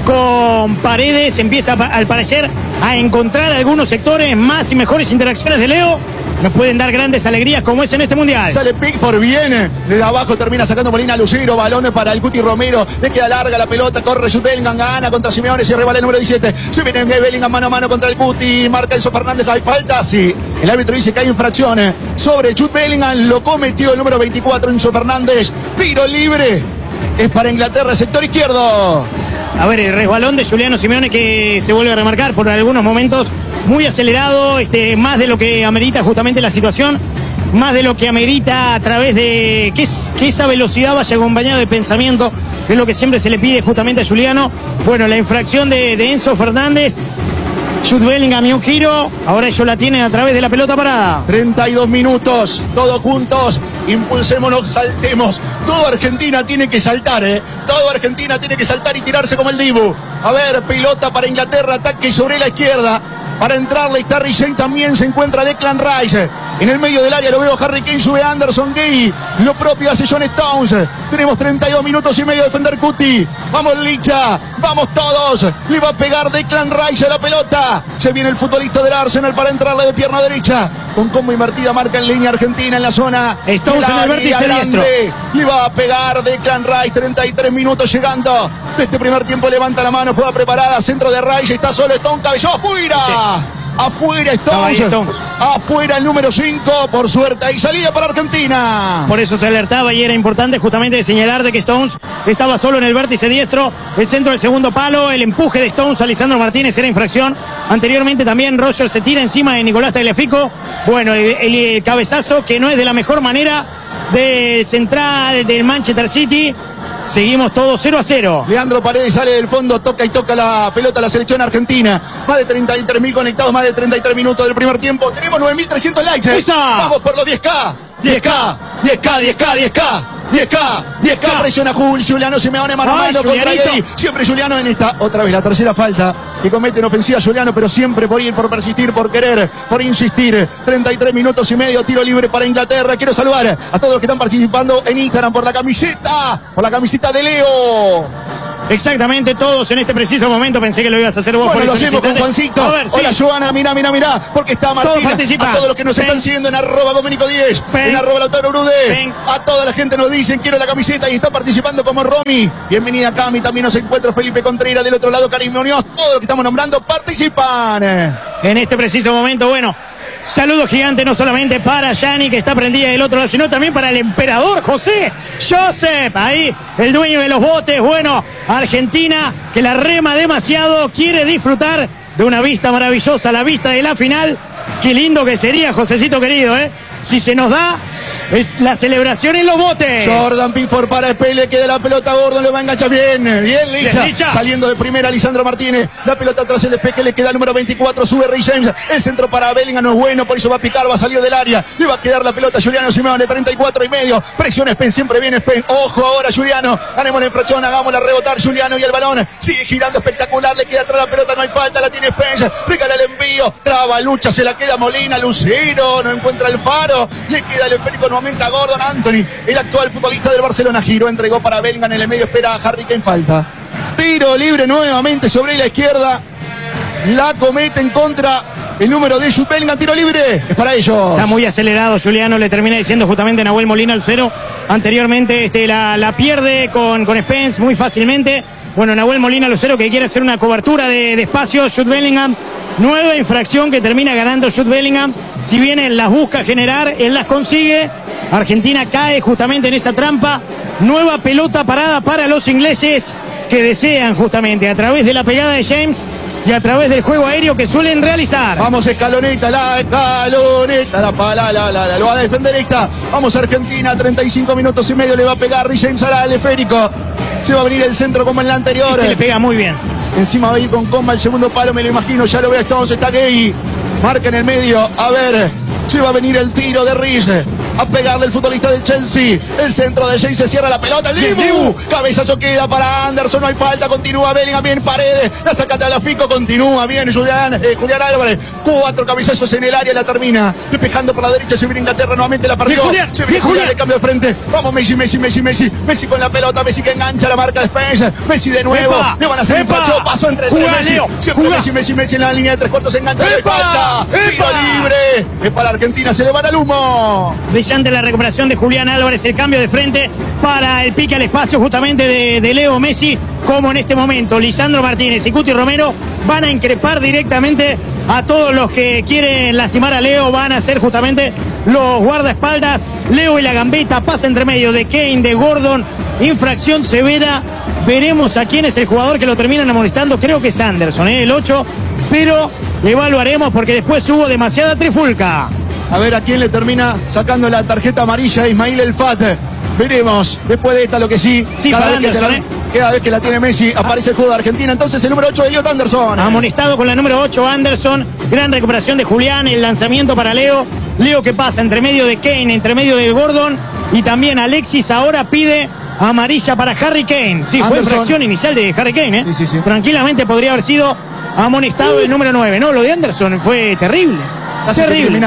Paredes, empieza al parecer a encontrar algunos sectores más y mejores interacciones de Leo. Nos pueden dar grandes alegrías como es en este mundial. Sale Pickford, viene desde abajo, termina sacando Molina Lucero, balones para el Cuti Romero, le queda larga la pelota, corre Jude Bellingham, gana contra Simeone, se rebala el número 17, se viene Bellingham mano a mano contra el Cuti, marca Enzo Fernández, hay falta, sí, el árbitro dice que hay infracción sobre Jude Bellingham, lo cometió el número 24 Enzo Fernández, tiro libre, es para Inglaterra, sector izquierdo. A ver, el resbalón de Juliano Simeone que se vuelve a remarcar por algunos momentos, muy acelerado, más de lo que amerita justamente la situación, más de lo que amerita a través de que esa velocidad vaya acompañada de pensamiento, que es lo que siempre se le pide justamente a Juliano. Bueno, la infracción de Enzo Fernández, Jude Bellingham y un giro, ahora ellos la tienen a través de la pelota parada. 32 minutos, todos juntos, impulsémonos, saltemos. Todo Argentina tiene que saltar, Todo Argentina tiene que saltar y tirarse como el Dibu. A ver, pelota para Inglaterra, ataque sobre la izquierda. Para entrarle está Richey, también se encuentra Declan Rice. En el medio del área lo veo Harry Kane, sube Anderson, Gay. Lo propio hace John Stones. Tenemos 32 minutos y medio de defender Cuti. Vamos Licha, vamos todos. Le va a pegar Declan Rice a la pelota. Se viene el futbolista del Arsenal para entrarle de pierna derecha. Con combo invertida, marca en línea Argentina en la zona. Stones en el vértice diestro. Le va a pegar Declan Rice, 33 minutos llegando. De este primer tiempo levanta la mano, juega preparada, centro de Rice, está solo Stone, cabezó afuera. Sí. Afuera Stones. Afuera el número 5, por suerte ahí salida para Argentina. Por eso se alertaba y era importante justamente señalar de que Stones estaba solo en el vértice diestro, el centro del segundo palo, el empuje de Stones a Lisandro Martínez era infracción. Anteriormente también Roger se tira encima de Nicolás Tagliafico. Bueno, el cabezazo que no es de la mejor manera del central del Manchester City. Seguimos todos 0-0. Leandro Paredes sale del fondo, toca y toca la pelota a la selección argentina. Más de 33.000 conectados, más de 33 minutos del primer tiempo. Tenemos 9.300 likes. Vamos por los 10K. 10K, 10K, 10K, 10K. 10K, presiona Juliano Simeone mano a mano contra Gay. Siempre Juliano en esta, otra vez la tercera falta que comete en ofensiva Juliano, pero siempre por ir, por persistir, por querer, por insistir. 33 minutos y medio, tiro libre para Inglaterra. Quiero saludar a todos los que están participando en Instagram por la camiseta de Leo. Exactamente, todos en este preciso momento. Pensé que lo ibas a hacer vos. Bueno, lo hacemos con Juancito. Ver, sí. Hola, Joana, mirá, porque está Martina. A todos los que nos están siguiendo en @Domenico10, en @Lautaro Brude. A toda la gente nos dicen, quiero la camiseta y está participando como Romy. Bienvenida Cami, también nos encuentra Felipe Contreras del otro lado, Karim Muñoz. Todos los que estamos nombrando participan. En este preciso momento, bueno. Saludo gigante no solamente para Yanni, que está prendida del otro lado, sino también para el emperador José Joseph, ahí el dueño de los botes. Bueno, Argentina, que la rema demasiado, quiere disfrutar de una vista maravillosa, la vista de la final. Qué lindo que sería, Josecito querido, si se nos da es la celebración en los botes. Jordan Pickford para Espele, queda la pelota, Gordon le va a enganchar bien Licha. Saliendo de primera Lisandro Martínez, la pelota tras el despeje, le queda el número 24, sube Ray James, el centro para Bellingham no es bueno, por eso va a picar, va a salir del área, le va a quedar la pelota a Juliano Simeone, 34 y medio, presiona Spence, siempre viene Spence, ojo ahora Juliano, ganemos la infracción, hagámosla rebotar Juliano y el balón sigue girando espectacular, le queda atrás la pelota, no hay falta, la tiene Spence, regala el envío, traba, lucha, se la queda Molina, Lucero, no encuentra el faro, le queda el esférico nuevamente a Gordon. Anthony, el actual futbolista del Barcelona, giró, entregó para Bellingham, en el medio espera a Harry Kane, falta. Tiro libre nuevamente sobre la izquierda, la comete en contra el número de Jude Bellingham, tiro libre, es para ellos. Está muy acelerado Juliano, le termina diciendo justamente Nahuel Molina Lucero. Anteriormente la pierde con Spence muy fácilmente. Bueno, Nahuel Molina Lucero que quiere hacer una cobertura de espacio. Jude Bellingham, nueva infracción que termina ganando Jude Bellingham. Si bien él las busca generar, él las consigue. Argentina cae justamente en esa trampa. Nueva pelota parada para los ingleses que desean justamente a través de la pegada de James y a través del juego aéreo que suelen realizar. Vamos Escaloneta, lo va a defender esta. Vamos Argentina, 35 minutos y medio, le va a pegar Ray James al esférico. Se va a venir el centro como en la anterior. Le pega muy bien. Encima va a ir con comba el segundo palo, me lo imagino, ya lo veo, está Gay. Marca en el medio, a ver, se va a venir el tiro de Riz. A pegarle el futbolista del Chelsea. El centro de Jay, se cierra la pelota. El Dibu. Cabezazo queda para Anderson. No hay falta. Continúa Bellingham. Bien Paredes. La saca Tagliafico. Continúa bien Julián Álvarez. 4 cabezazos en el área. La termina. Despejando por la derecha. Se viene Inglaterra. Nuevamente la perdió. Se viene Julián. De cambio de frente. Vamos Messi. Messi con la pelota. Messi que engancha la marca de Spence. Messi de nuevo. Le van a hacer infracción. Pasó entre tres Messi. Siempre Messi en la línea de 3/4. Se engancha. No hay falta. Tiro libre. Es para Argentina. Se le van al humo. Brillante la recuperación de Julián Álvarez, el cambio de frente para el pique al espacio justamente de Leo Messi, como en este momento Lisandro Martínez y Cuti Romero van a increpar directamente a todos los que quieren lastimar a Leo, van a ser justamente los guardaespaldas. Leo y la gambeta, pasa entre medio de Kane, de Gordon, infracción severa. Veremos a quién es el jugador que lo terminan amonestando, creo que es Anderson, el 8, pero evaluaremos porque después hubo demasiada trifulca. A ver a quién le termina sacando la tarjeta amarilla Ismail El Fat. Veremos después de esta lo que sí. Cada vez que la tiene Messi aparece el juego de Argentina. Entonces el número 8 Elliot Anderson. Amonestado con la número 8 Anderson. Gran recuperación de Julián. El lanzamiento para Leo. Leo que pasa entre medio de Kane, entre medio de Gordon. Y también Alexis ahora pide amarilla para Harry Kane. Sí, Anderson. Fue infracción inicial de Harry Kane. Sí. Tranquilamente podría haber sido amonestado el número 9. No, lo de Anderson fue terrible. Casi criminal.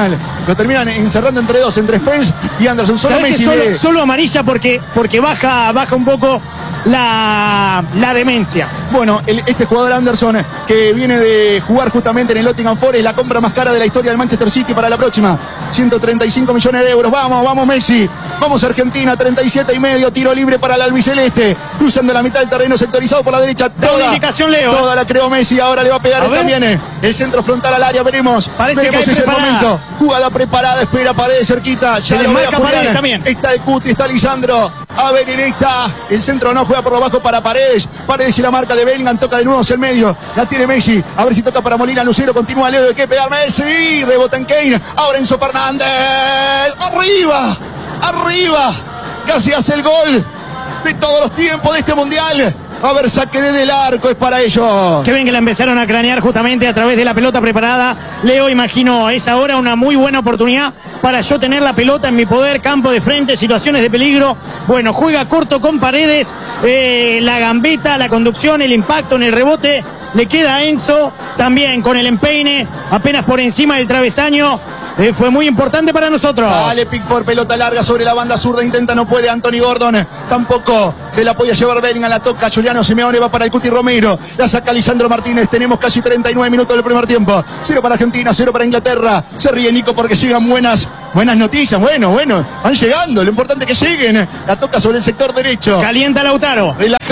lo terminan encerrando entre dos, entre Spence y Anderson. Solo Messi. Solo amarilla porque baja un poco la demencia. Bueno, este jugador Anderson, que viene de jugar justamente en el Nottingham Forest, la compra más cara de la historia del Manchester City para la próxima. 135 millones de euros. Vamos Messi. Vamos Argentina, 37,5. Tiro libre para el albiceleste. Cruzando la mitad del terreno, sectorizado por la derecha. Toda la creó Messi. Ahora le va a pegar él también. El centro frontal al área. Veremos ese momento. Jugada preparada. Espera Paredes cerquita. Ya lo marca Paredes también. Está el Cuti, está Lisandro. A ver, en esta. El centro no juega por lo bajo para Paredes. Paredes y la marca de Bellingham. Toca de nuevo hacia el medio. La tiene Messi. A ver si toca para Molina. Lucero continúa Leo. Hay que pegar Messi. Rebota en Kane. Ahora Enzo Fernández. Arriba. Casi hace el gol de todos los tiempos de este mundial. A ver, saque desde el arco, es para ellos. Qué bien que la empezaron a cranear justamente a través de la pelota preparada. Leo, imagino, es ahora una muy buena oportunidad para yo tener la pelota en mi poder, campo de frente, situaciones de peligro. Bueno, juega corto con Paredes, la gambeta, la conducción, el impacto en el rebote. Le queda a Enzo también con el empeine, apenas por encima del travesaño. Fue muy importante para nosotros. Sale Pickford, pelota larga sobre la banda zurda, intenta, no puede Anthony Gordon, tampoco se la podía llevar Bellingham, la toca Juliano Simeone, va para el Cuti Romero, la saca Lisandro Martínez. Tenemos casi 39 minutos del primer tiempo. 0 para Argentina, 0 para Inglaterra. Se ríe Nico porque llegan buenas noticias. Bueno, van llegando, lo importante es que lleguen. La toca sobre el sector derecho. Calienta Lautaro.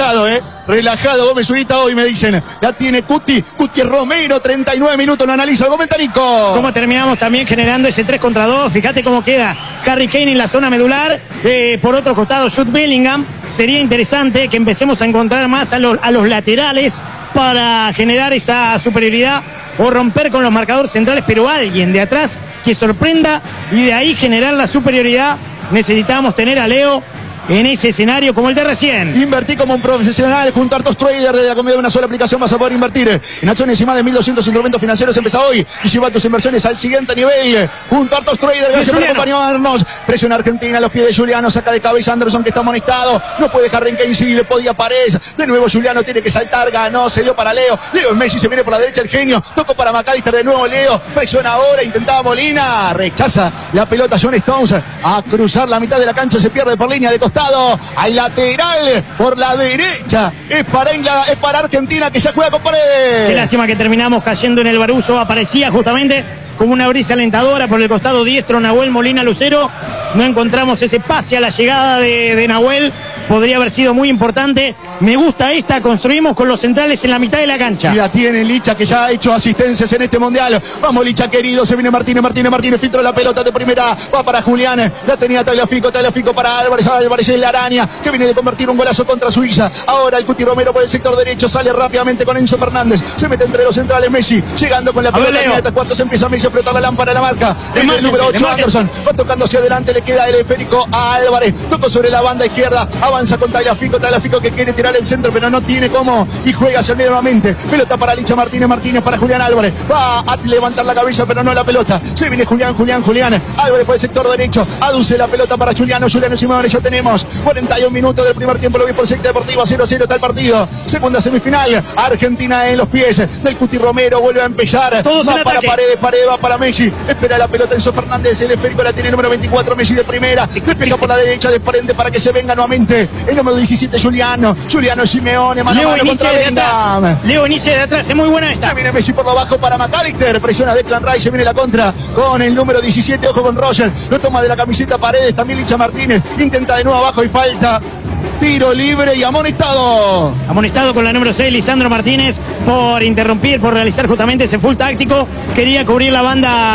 Relajado Gómez Zurita hoy, me dicen. La tiene Cuti Romero, 39 minutos, lo analiza el comenta Nico. ¿Cómo terminamos también generando ese 3 contra 2? Fíjate cómo queda Harry Kane en la zona medular. Por otro costado, Jude Bellingham. Sería interesante que empecemos a encontrar más a los laterales para generar esa superioridad o romper con los marcadores centrales, pero alguien de atrás que sorprenda y de ahí generar la superioridad. Necesitamos tener a Leo en ese escenario como el de recién. Invertí como un profesional junto a Artos Trader. Desde la comida de una sola aplicación vas a poder invertir en acciones y más de 1.200 instrumentos financieros. Empieza hoy y lleva tus inversiones al siguiente nivel junto a Artos Trader. Gracias por acompañarnos. Presión Argentina, los pies de Juliano, saca de cabeza Anderson que está amonestado. No puede dejar en Kane, sí, le podía Paredes. De nuevo Juliano tiene que saltar, ganó, se dio para Leo. Leo en Messi, se viene por la derecha el genio. Tocó para McAllister, de nuevo Leo. Presiona ahora, intentaba Molina. Rechaza la pelota John Stones. A cruzar la mitad de la cancha, se pierde por línea de costado. Hay lateral por la derecha. Es para Argentina que ya juega con Paredes. Qué lástima que terminamos cayendo en el Baruso. Aparecía justamente como una brisa alentadora por el costado diestro Nahuel Molina Lucero. No encontramos ese pase a la llegada de Nahuel. Podría haber sido muy importante. Me gusta esta. Construimos con los centrales en la mitad de la cancha. Y la tiene Licha, que ya ha hecho asistencias en este mundial. Vamos Licha querido. Se viene Martínez. Filtra la pelota de primera. Va para Julián. La tenía Tagliafico para Álvarez en la araña, que viene de convertir un golazo contra Suiza. Ahora el Cuti Romero por el sector derecho. Sale rápidamente con Enzo Fernández. Se mete entre los centrales Messi. Llegando con la pelota en de cuartos. Empieza Messi a frotar la lámpara de la marca. El número 8 Anderson. Va tocando hacia adelante. Le queda el esférico a Álvarez. Tocó sobre la banda izquierda. Avanza con Tagliafico que quiere tirar el centro pero no tiene cómo y juega hacia el medio nuevamente. Pelota para Licha Martínez para Julián Álvarez. Va a levantar la cabeza pero no la pelota. Se viene Julián Álvarez por el sector derecho. Aduce la pelota para Juliano Simeone. Ya tenemos 41 minutos del primer tiempo. Lo vi por Secta Deportiva. 0-0 está el partido. Segunda semifinal. Argentina en los pies del Cuti Romero. Vuelve a empezar. Todos va para Paredes, va para Messi. Espera la pelota Enzo Fernández. El esférico la tiene el número 24 Messi de primera. Despega por la derecha de frente para que se venga nuevamente el número 17 Juliano Simeone. Mano a mano contra Bellingham. Leo inicia de atrás. Es muy buena esta. Se viene Messi por abajo para McAllister. Presiona Declan Rice. Se viene la contra con el número 17. Ojo con Roger. Lo toma de la camiseta Paredes. También Licha Martínez. Intenta de nuevo abajo y falta. Tiro libre y amonestado. Amonestado con la número 6, Lisandro Martínez, por interrumpir, por realizar justamente ese full táctico. Quería cubrir la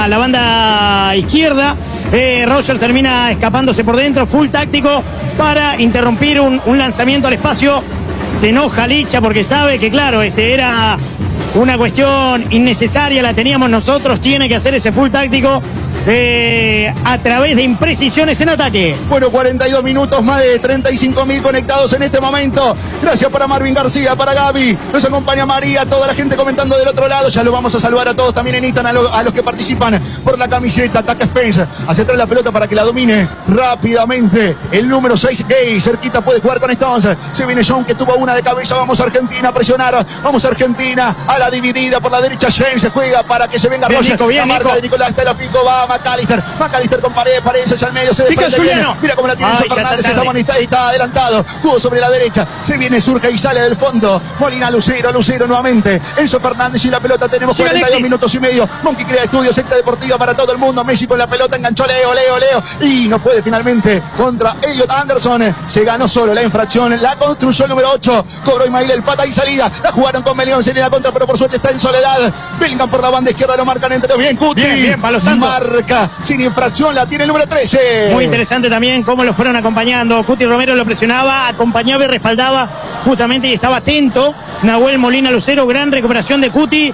banda izquierda. Roger termina escapándose por dentro. Full táctico para interrumpir un lanzamiento al espacio. Se enoja Licha porque sabe que, claro, era una cuestión innecesaria. La teníamos nosotros. Tiene que hacer ese full táctico. A través de imprecisiones en ataque. Bueno, 42 minutos, más de 35.000 conectados en este momento. Gracias para Marvin García, para Gaby. Nos acompaña María, toda la gente comentando del otro lado. Ya lo vamos a saludar a todos también en Instagram, a los que participan por la camiseta. Ataca Spence, hacia atrás la pelota para que la domine rápidamente. El número 6, Gay, cerquita puede jugar con Stones. Se viene John, que tuvo una de cabeza. Vamos a Argentina a presionar. Vamos a Argentina a la dividida por la derecha. James se juega para que se venga Roger. La marca de Nicolás Tagliafico. McAllister. McAllister con Paredes. Paredes hacia el medio. Se desprende bien. Mira cómo la tiene Enzo Fernández. Está adelantado. Jugó sobre la derecha. Se viene, surge y sale del fondo. Molina Lucero. Lucero nuevamente. Enzo Fernández y la pelota. Tenemos 42 minutos y medio. Monkey crea estudio. Secta deportiva para todo el mundo. Messi con la pelota. Enganchó Leo. Y no puede finalmente contra Elliot Anderson. Se ganó solo la infracción. La construyó el número 8. Cobró Ismail El Fata y salida. La jugaron con Melión. Se le da contra, pero por suerte está en soledad. Bellingham por la banda izquierda. Lo marcan entre dos. Bien, Cuti. Bien, Palo Santo. Marca sin infracción. La tiene el número 13. Muy interesante también cómo lo fueron acompañando. Cuti Romero lo presionaba, acompañaba y respaldaba justamente y estaba atento. Nahuel Molina Lucero. Gran recuperación de Cuti.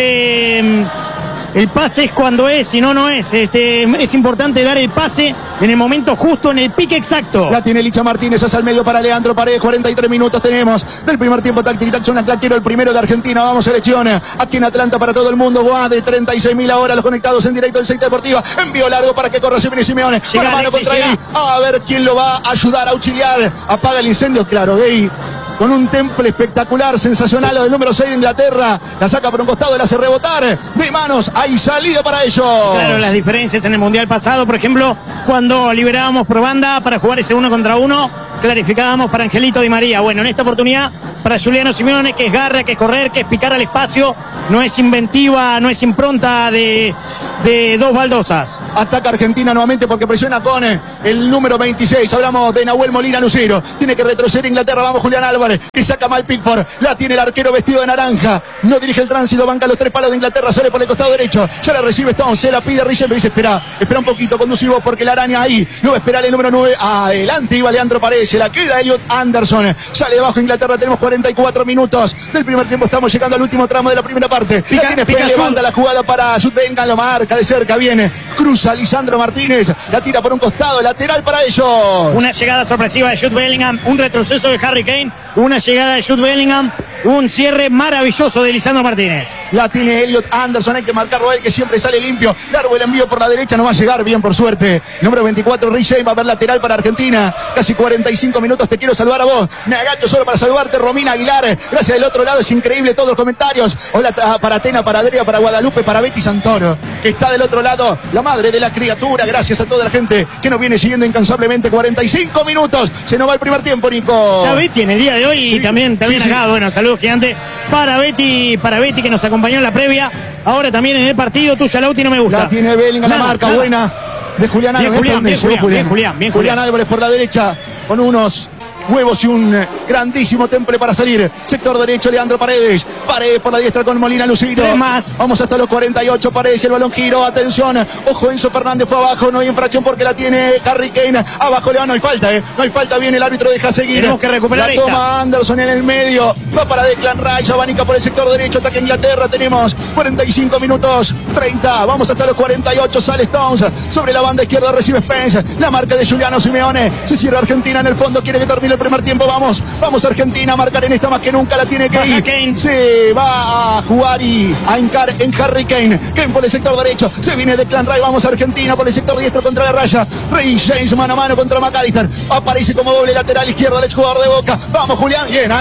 El pase es cuando es, si no, no es. Es importante dar el pase en el momento justo, en el pique exacto. La tiene Licha Martínez hacia el medio para Leandro Paredes. 43 minutos tenemos del primer tiempo. Táctil Taxona, quiero el primero de Argentina. Vamos, selección. Aquí en Atlanta para todo el mundo. Guá de 36.000 ahora. Los conectados en directo del Secta Deportiva. Envío largo para que corra Simeone. Mano a mano contra él. A ver quién lo va a ayudar a auxiliar. Apaga el incendio. Claro, Gay. Con un temple espectacular, sensacional, lo del número 6 de Inglaterra. La saca por un costado, la hace rebotar de manos. Hay salida para ellos. Claro, las diferencias en el Mundial pasado, por ejemplo, cuando liberábamos por banda para jugar ese 1 contra 1, clarificábamos para Angelito Di María. Bueno, en esta oportunidad, para Giuliano Simeone, que es garra, que es correr, que es picar al espacio, no es inventiva, no es impronta de dos baldosas. Ataca Argentina nuevamente porque presiona con el número 26. Hablamos de Nahuel Molina Lucero. Tiene que retroceder Inglaterra. Vamos, Julián Álvarez. Y saca mal Pickford. La tiene el arquero vestido de naranja. No dirige el tránsito. Banca los 3 palos de Inglaterra. Sale por el costado derecho. Ya la recibe Stone. Se la pide Richard. Pero dice, espera un poquito. Conducivo porque la araña ahí. No va a esperar el número 9. Adelante iba Leandro Paredes. Se la queda Elliot Anderson. Sale bajo Inglaterra. Tenemos 44 minutos del primer tiempo. Estamos llegando al último tramo de la primera parte. La tiene Pérez. Levanta la jugada para Jude Bellingham. Lo marca de cerca. Viene. Cruza Lisandro Martínez. La tira por un costado. Lateral para ellos. Una llegada sorpresiva de Jude Bellingham. Un retroceso de Harry Kane. Una llegada de Jude Bellingham. Un cierre maravilloso de Lisandro Martínez. La tiene Elliot Anderson. Hay que marcarlo a él, que siempre sale limpio. Largo el envío por la derecha. No va a llegar bien, por suerte. Número 24, Rich James. Va a haber lateral para Argentina. Casi 45 minutos. Te quiero saludar a vos. Me agacho solo para saludarte, Romina Aguilar. Gracias del otro lado. Es increíble todos los comentarios. Hola para Atena, para Adria, para Guadalupe, para Betty Santoro, que está del otro lado. La madre de la criatura. Gracias a toda la gente que nos viene siguiendo incansablemente. 45 minutos. Se nos va el primer tiempo, Nico. Está Betty en el día de hoy. Sí, y también acá. Bueno, saludos gigante para Betty que nos acompañó en la previa. Ahora también en el partido. Tuya, Lauti, no me gusta. La tiene Bellingham, la marca buena de Julián Álvarez. Julián Álvarez por la derecha con unos huevos y un grandísimo temple para salir. Sector derecho, Leandro Paredes. Paredes por la diestra con Molina Lucero. Vamos hasta los 48. Paredes, el balón giró. Atención. Ojo, Enzo Fernández fue abajo. No hay infracción porque la tiene Harry Kane. Abajo le va, no hay falta, No hay falta. Bien, el árbitro deja seguir. Tenemos que recuperar la toma Anderson en el medio. Va para Declan Rice. Abanica por el sector derecho. Ataque Inglaterra. Tenemos 45 minutos 30. Vamos hasta los 48. Sale Stones. Sobre la banda izquierda recibe Spence. La marca de Giuliano Simeone. Se cierra Argentina en el fondo. Quiere que termine el primer tiempo. Vamos Argentina a marcar en esta más que nunca. La tiene Kane. Se va a jugar y a hincar en Harry Kane. Kane por el sector derecho. Se viene Declan Rice. Vamos Argentina por el sector diestro contra la raya. Rey James mano a mano contra McAllister. Aparece como doble lateral izquierdo el ex jugador de Boca. Vamos Julián. Bien,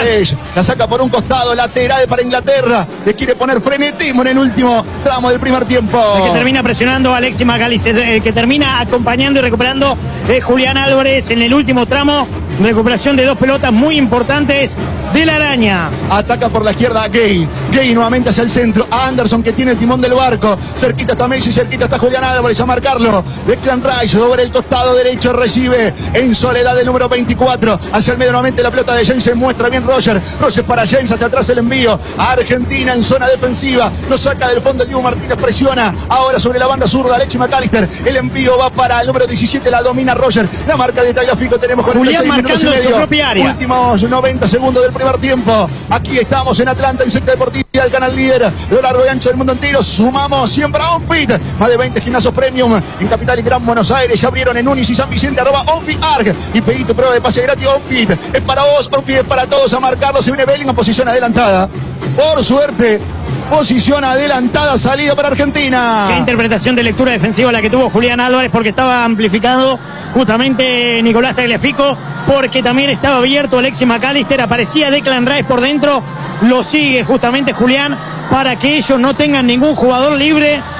la saca por un costado. Lateral para Inglaterra. Le quiere poner frenetismo en el último tramo del primer tiempo. El que termina presionando a Alexis McAllister. El que termina acompañando y recuperando Julián Álvarez en el último tramo. Recuperación de dos pelotas muy importantes de la araña. Ataca por la izquierda Gay. Gay nuevamente hacia el centro. Anderson, que tiene el timón del barco. Cerquita está Messi, cerquita está Julián Álvarez a marcarlo. Declan Rice sobre el costado derecho. Recibe en soledad el número 24. Hacia el medio nuevamente la pelota de James. Se muestra bien Roger. Roger para James. Hacia atrás el envío. A Argentina en zona defensiva. Lo saca del fondo el Dibu Martínez. Presiona. Ahora sobre la banda zurda Alexis McAllister. El envío va para el número 17. La domina Roger. La marca de Tagliafico. Tenemos 46 minutos y medio. Últimos 90 segundos del primer tiempo. Aquí estamos en Atlanta, en Secta Deportiva, el canal líder, lo largo y ancho del mundo entero. Sumamos siempre a OnFit. Más de 20 gimnasios premium en Capital y Gran Buenos Aires. Ya abrieron en Unis y San Vicente, @OnFitArg. Y pedí tu prueba de pase gratis. OnFit es para vos, OnFit es para todos. A marcarlo. Se viene Bellingham, posición adelantada. Por suerte, posición adelantada, salida para Argentina. Qué interpretación de lectura defensiva la que tuvo Julián Álvarez, porque estaba amplificado justamente Nicolás Tagliafico, porque también estaba abierto Alexis McAllister. Aparecía Declan Rice por dentro. Lo sigue justamente Julián para que ellos no tengan ningún jugador libre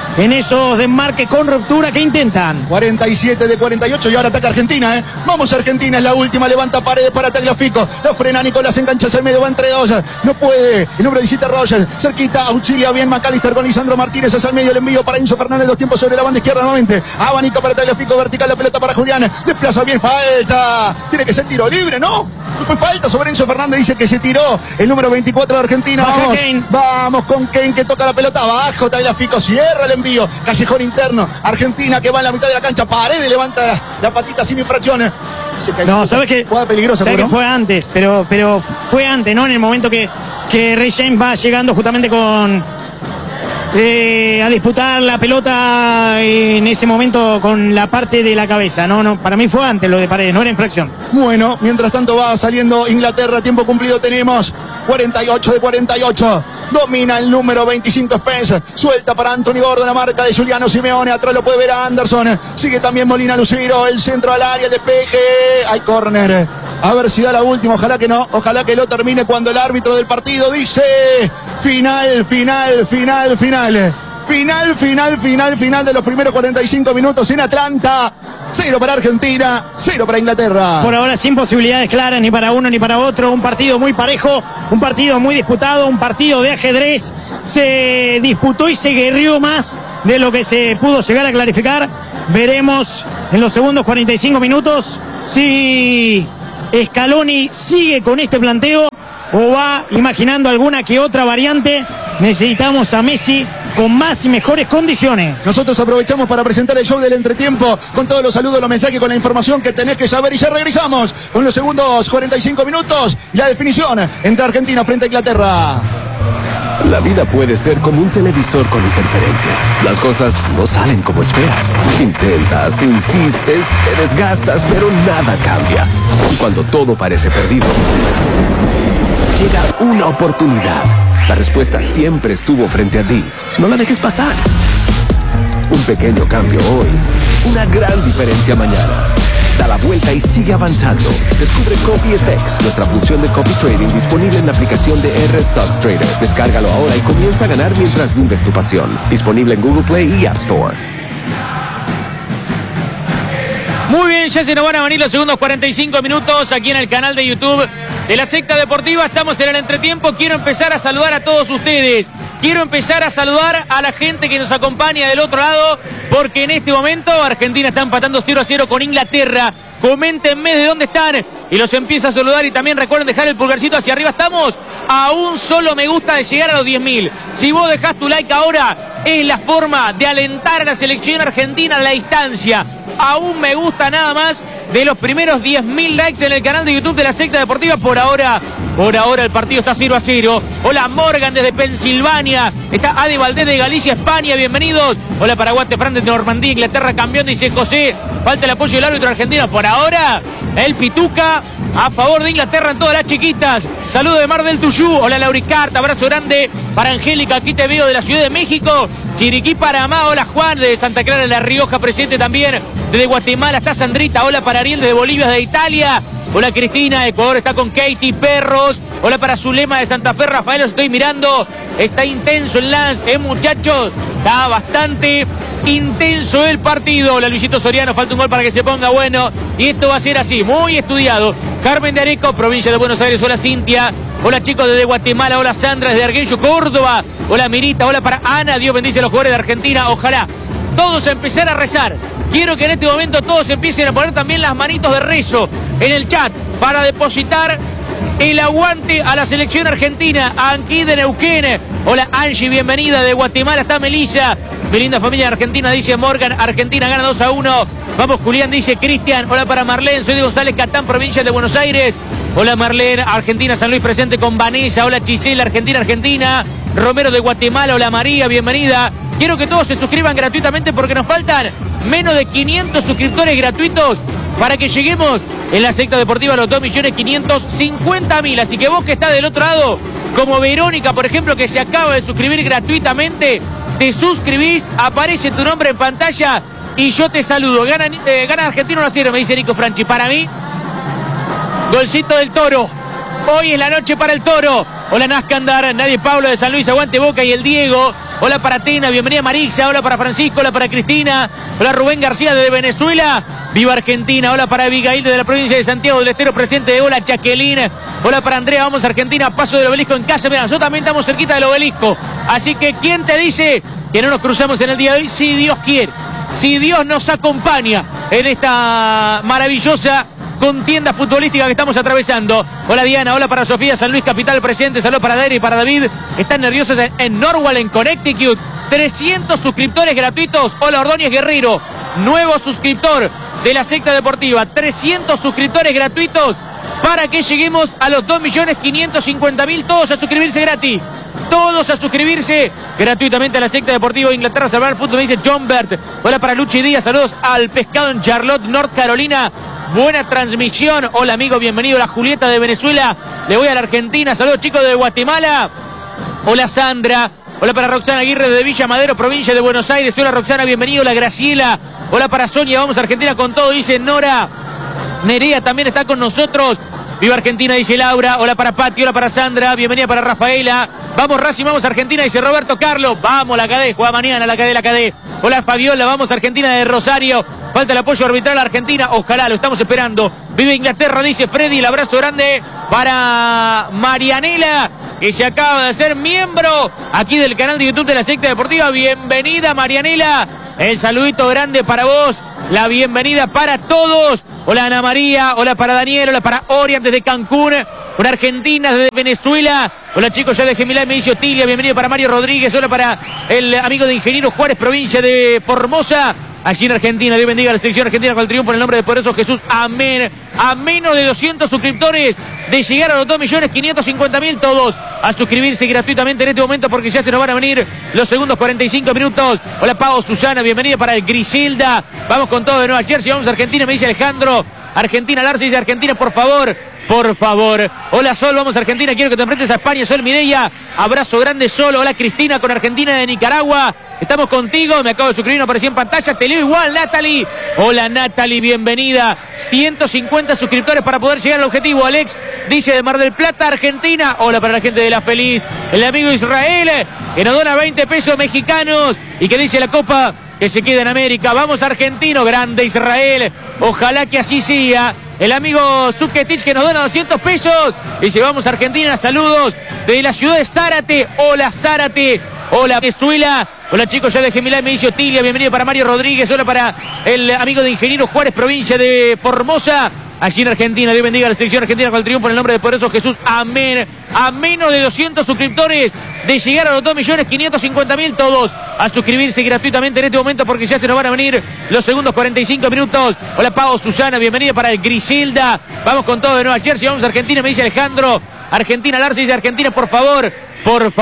en esos desmarques con ruptura que intentan. 47 de 48 y ahora ataca Argentina, ¿eh? Vamos Argentina, es la última, levanta paredes para Tagliafico, lo frena Nicolás, engancha hacia el medio, va entre dos, no puede, el número 17 Rogers, cerquita, auxilia bien McAllister con Lisandro Martínez hacia el medio, el envío para Enzo Fernández, 2 tiempos sobre la banda izquierda nuevamente, abanico para Tagliafico, vertical la pelota para Julián, desplaza bien, falta, tiene que ser tiro libre, ¿no? No fue falta sobre Enzo Fernández, dice que se tiró el número 24 de Argentina. Vamos con Kane que toca la pelota abajo, Tagliafico cierra el envío, callejón interno, Argentina que va en la mitad de la cancha, Paredes levanta la patita sin infracciones. No, ¿sabes qué? Jugada peligrosa, ¿sabes que fue antes? Pero fue antes, ¿no? En el momento que Ray James va llegando justamente a disputar la pelota en ese momento con la parte de la cabeza, no, para mí fue antes lo de Paredes, no era infracción. Bueno, mientras tanto va saliendo Inglaterra, tiempo cumplido tenemos 48 de 48, domina el número 25 Spence, suelta para Anthony Gordon, la marca de Giuliano Simeone, atrás lo puede ver a Anderson, sigue también Molina Lucero, el centro al área, el despeje, hay córner, a ver si da la última, ojalá que no, ojalá que lo termine cuando el árbitro del partido dice final de los primeros 45 minutos en Atlanta. 0 para Argentina, 0 para Inglaterra. Por ahora sin posibilidades claras ni para uno ni para otro. Un partido muy parejo, un partido muy disputado, un partido de ajedrez. Se disputó y se guerrió más de lo que se pudo llegar a clarificar. Veremos en los segundos 45 minutos si Scaloni sigue con este planteo o va imaginando alguna que otra variante. Necesitamos a Messi con más y mejores condiciones. Nosotros aprovechamos para presentar el show del entretiempo con todos los saludos, los mensajes, con la información que tenés que saber y ya regresamos con los segundos 45 minutos y la definición entre Argentina frente a Inglaterra. La vida puede ser como un televisor con interferencias. Las cosas no salen como esperas. Intentas, insistes, te desgastas, pero nada cambia. Y cuando todo parece perdido, llega una oportunidad. La respuesta siempre estuvo frente a ti. No la dejes pasar. Un pequeño cambio hoy, una gran diferencia mañana. Da la vuelta y sigue avanzando. Descubre CopyFX, nuestra función de copy trading disponible en la aplicación de RStocks Trader. Descárgalo ahora y comienza a ganar mientras vives tu pasión. Disponible en Google Play y App Store. Muy bien, ya se nos van a venir los segundos 45 minutos aquí en el canal de YouTube de La Secta Deportiva. Estamos en el entretiempo. Quiero empezar a saludar a todos ustedes. Quiero empezar a saludar a la gente que nos acompaña del otro lado, porque en este momento Argentina está empatando 0-0 con Inglaterra. Coméntenme de dónde están y los empiezo a saludar, y también recuerden dejar el pulgarcito hacia arriba. Estamos a un solo me gusta de llegar a los 10.000. Si vos dejás tu like ahora, es la forma de alentar a la selección argentina a la distancia. A un me gusta nada más de los primeros 10.000 likes en el canal de YouTube de La Secta Deportiva. Por ahora el partido está 0-0. Hola Morgan desde Pensilvania. Está Adi Valdés de Galicia, España. Bienvenidos. Hola Paraguate Fran de Normandía, Inglaterra campeón. Dice José, falta el apoyo del árbitro argentino. Por ahora, el Pituca a favor de Inglaterra en todas las chiquitas. Saludo de Mar del Tuyú. Hola Lauricarta, abrazo grande para Angélica. Aquí te veo de la Ciudad de México. Chiriquí, Panamá. Hola Juan de Santa Clara de La Rioja, presente también desde Guatemala. Está Sandrita. Hola para Ariel desde Bolivia, de Italia. Hola Cristina, Ecuador está con Katie Perros. Hola para Zulema de Santa Fe, Rafael, os estoy mirando. Está intenso el lance, muchachos. Está bastante intenso el partido. Hola Luisito Soriano, falta un gol para que se ponga bueno. Y esto va a ser así, muy estudiado. Carmen de Areco, provincia de Buenos Aires. Hola Cintia. Hola chicos desde Guatemala. Hola Sandra desde Arguello, Córdoba. Hola Mirita, hola para Ana. Dios bendice a los jugadores de Argentina. Ojalá todos empezar a rezar. Quiero que en este momento todos empiecen a poner también las manitos de rezo en el chat para depositar el aguante a la selección argentina. Aquí de Neuquén. Hola Angie, bienvenida. De Guatemala está Melissa. Mi linda familia argentina, dice Morgan. Argentina gana 2-1. Vamos Julián, dice Cristian. Hola para Marlene. Soy de González Catán, provincia de Buenos Aires. Hola Marlene. Argentina, San Luis presente con Vanessa. Hola Chisela, Argentina. Romero de Guatemala. Hola María, bienvenida. Quiero que todos se suscriban gratuitamente porque nos faltan menos de 500 suscriptores gratuitos para que lleguemos en La Secta Deportiva a los 2.550.000. Así que vos que estás del otro lado, como Verónica, por ejemplo, que se acaba de suscribir gratuitamente, te suscribís, aparece tu nombre en pantalla y yo te saludo. Gana Argentina 1-0, me dice Nico Franchi. Para mí, golcito del Toro. Hoy es la noche para el Toro. Hola Nascandar, nadie Pablo de San Luis, aguante Boca y el Diego. Hola para Tena, bienvenida Marisa. Hola para Francisco, hola para Cristina. Hola Rubén García de Venezuela. Viva Argentina. Hola para Abigail de la provincia de Santiago del Estero, presente de Hola Jacqueline. Hola para Andrea, vamos a Argentina, paso del obelisco en casa. Mira, nosotros también estamos cerquita del obelisco. Así que, ¿quién te dice que no nos cruzamos en el día de hoy? Si Dios quiere, si Dios nos acompaña en esta maravillosa contienda futbolística que estamos atravesando. Hola Diana, hola para Sofía, San Luis Capital presente, saludos para Daira y para David. Están nerviosos en Norwalk, en Connecticut. 300 suscriptores gratuitos. Hola Ordóñez Guerrero, nuevo suscriptor de la secta deportiva. 300 suscriptores gratuitos para que lleguemos a los 2.550.000. Todos a suscribirse gratis. Todos a suscribirse gratuitamente a la secta deportiva de Inglaterra. Salvar el fútbol, me dice John Bert. Hola para Luchi Díaz, saludos al pescado en Charlotte, North Carolina. Buena transmisión. Hola amigo, bienvenido a la Julieta de Venezuela. Le voy a la Argentina. Saludos chicos de Guatemala. Hola Sandra. Hola para Roxana Aguirre de Villa Madero, provincia de Buenos Aires. Hola Roxana, bienvenido. Hola Graciela. Hola para Sonia, vamos a Argentina con todo, dice Nora. Nerea también está con nosotros. Viva Argentina, dice Laura. Hola para Pati, hola para Sandra. Bienvenida para Rafaela. Vamos Racing, vamos a Argentina, dice Roberto Carlos. Vamos la cadena, juega mañana la cadena. Hola Fabiola, vamos a Argentina de Rosario. Falta el apoyo arbitral a Argentina, ojalá, lo estamos esperando. Vive Inglaterra, dice Freddy, el abrazo grande para Marianela, que se acaba de hacer miembro aquí del canal de YouTube de la secta deportiva. Bienvenida Marianela, el saludito grande para vos, la bienvenida para todos. Hola Ana María, hola para Daniel, hola para Orián desde Cancún, para Argentina desde Venezuela. Hola chicos, ya de Gemilán me dice Otilia, bienvenido para Mario Rodríguez, hola para el amigo de Ingeniero Juárez, provincia de Formosa. Allí en Argentina, Dios bendiga a la selección argentina con el triunfo en el nombre de poderoso Jesús, amén. A menos de 200 suscriptores de llegar a los 2.550.000, todos a suscribirse gratuitamente en este momento porque ya se nos van a venir los segundos 45 minutos. Hola Pau, Susana, bienvenida para el Griselda. Vamos con todo de Nueva Jersey, vamos a Argentina, me dice Alejandro. Argentina, Larce dice Argentina, por favor. Por favor. Hola Sol, vamos a Argentina, quiero que te enfrentes a España. Sol Mireia, abrazo grande Sol. Hola Cristina con Argentina de Nicaragua. Estamos contigo, me acabo de suscribir, no apareció en pantalla, te leo igual, Natalie. Hola Natalie, bienvenida. 150 suscriptores para poder llegar al objetivo. Alex dice de Mar del Plata, Argentina. Hola para la gente de La Feliz. El amigo Israel, que nos dona 20 pesos mexicanos y que dice la copa que se queda en América. Vamos argentino, grande Israel. Ojalá que así sea. El amigo Zucketic que nos dona 200 pesos. Dice, vamos a Argentina, saludos de la ciudad de Zárate. Hola Zárate. Hola Venezuela. Hola chicos, ya de Gemilán me dice Otilia, bienvenido para Mario Rodríguez. Hola para el amigo de Ingeniero Juárez, provincia de Formosa. Allí en Argentina, Dios bendiga a la selección argentina con el triunfo en el nombre de poderoso Jesús, amén. A menos de 200 suscriptores de llegar a los 2.550.000, todos a suscribirse gratuitamente en este momento porque ya se nos van a venir los segundos 45 minutos. Hola Pau, Susana, bienvenida para el Griselda. Vamos con todo de Nueva Jersey, vamos a Argentina, me dice Alejandro. Argentina, Larce dice Argentina, por favor. Por favor.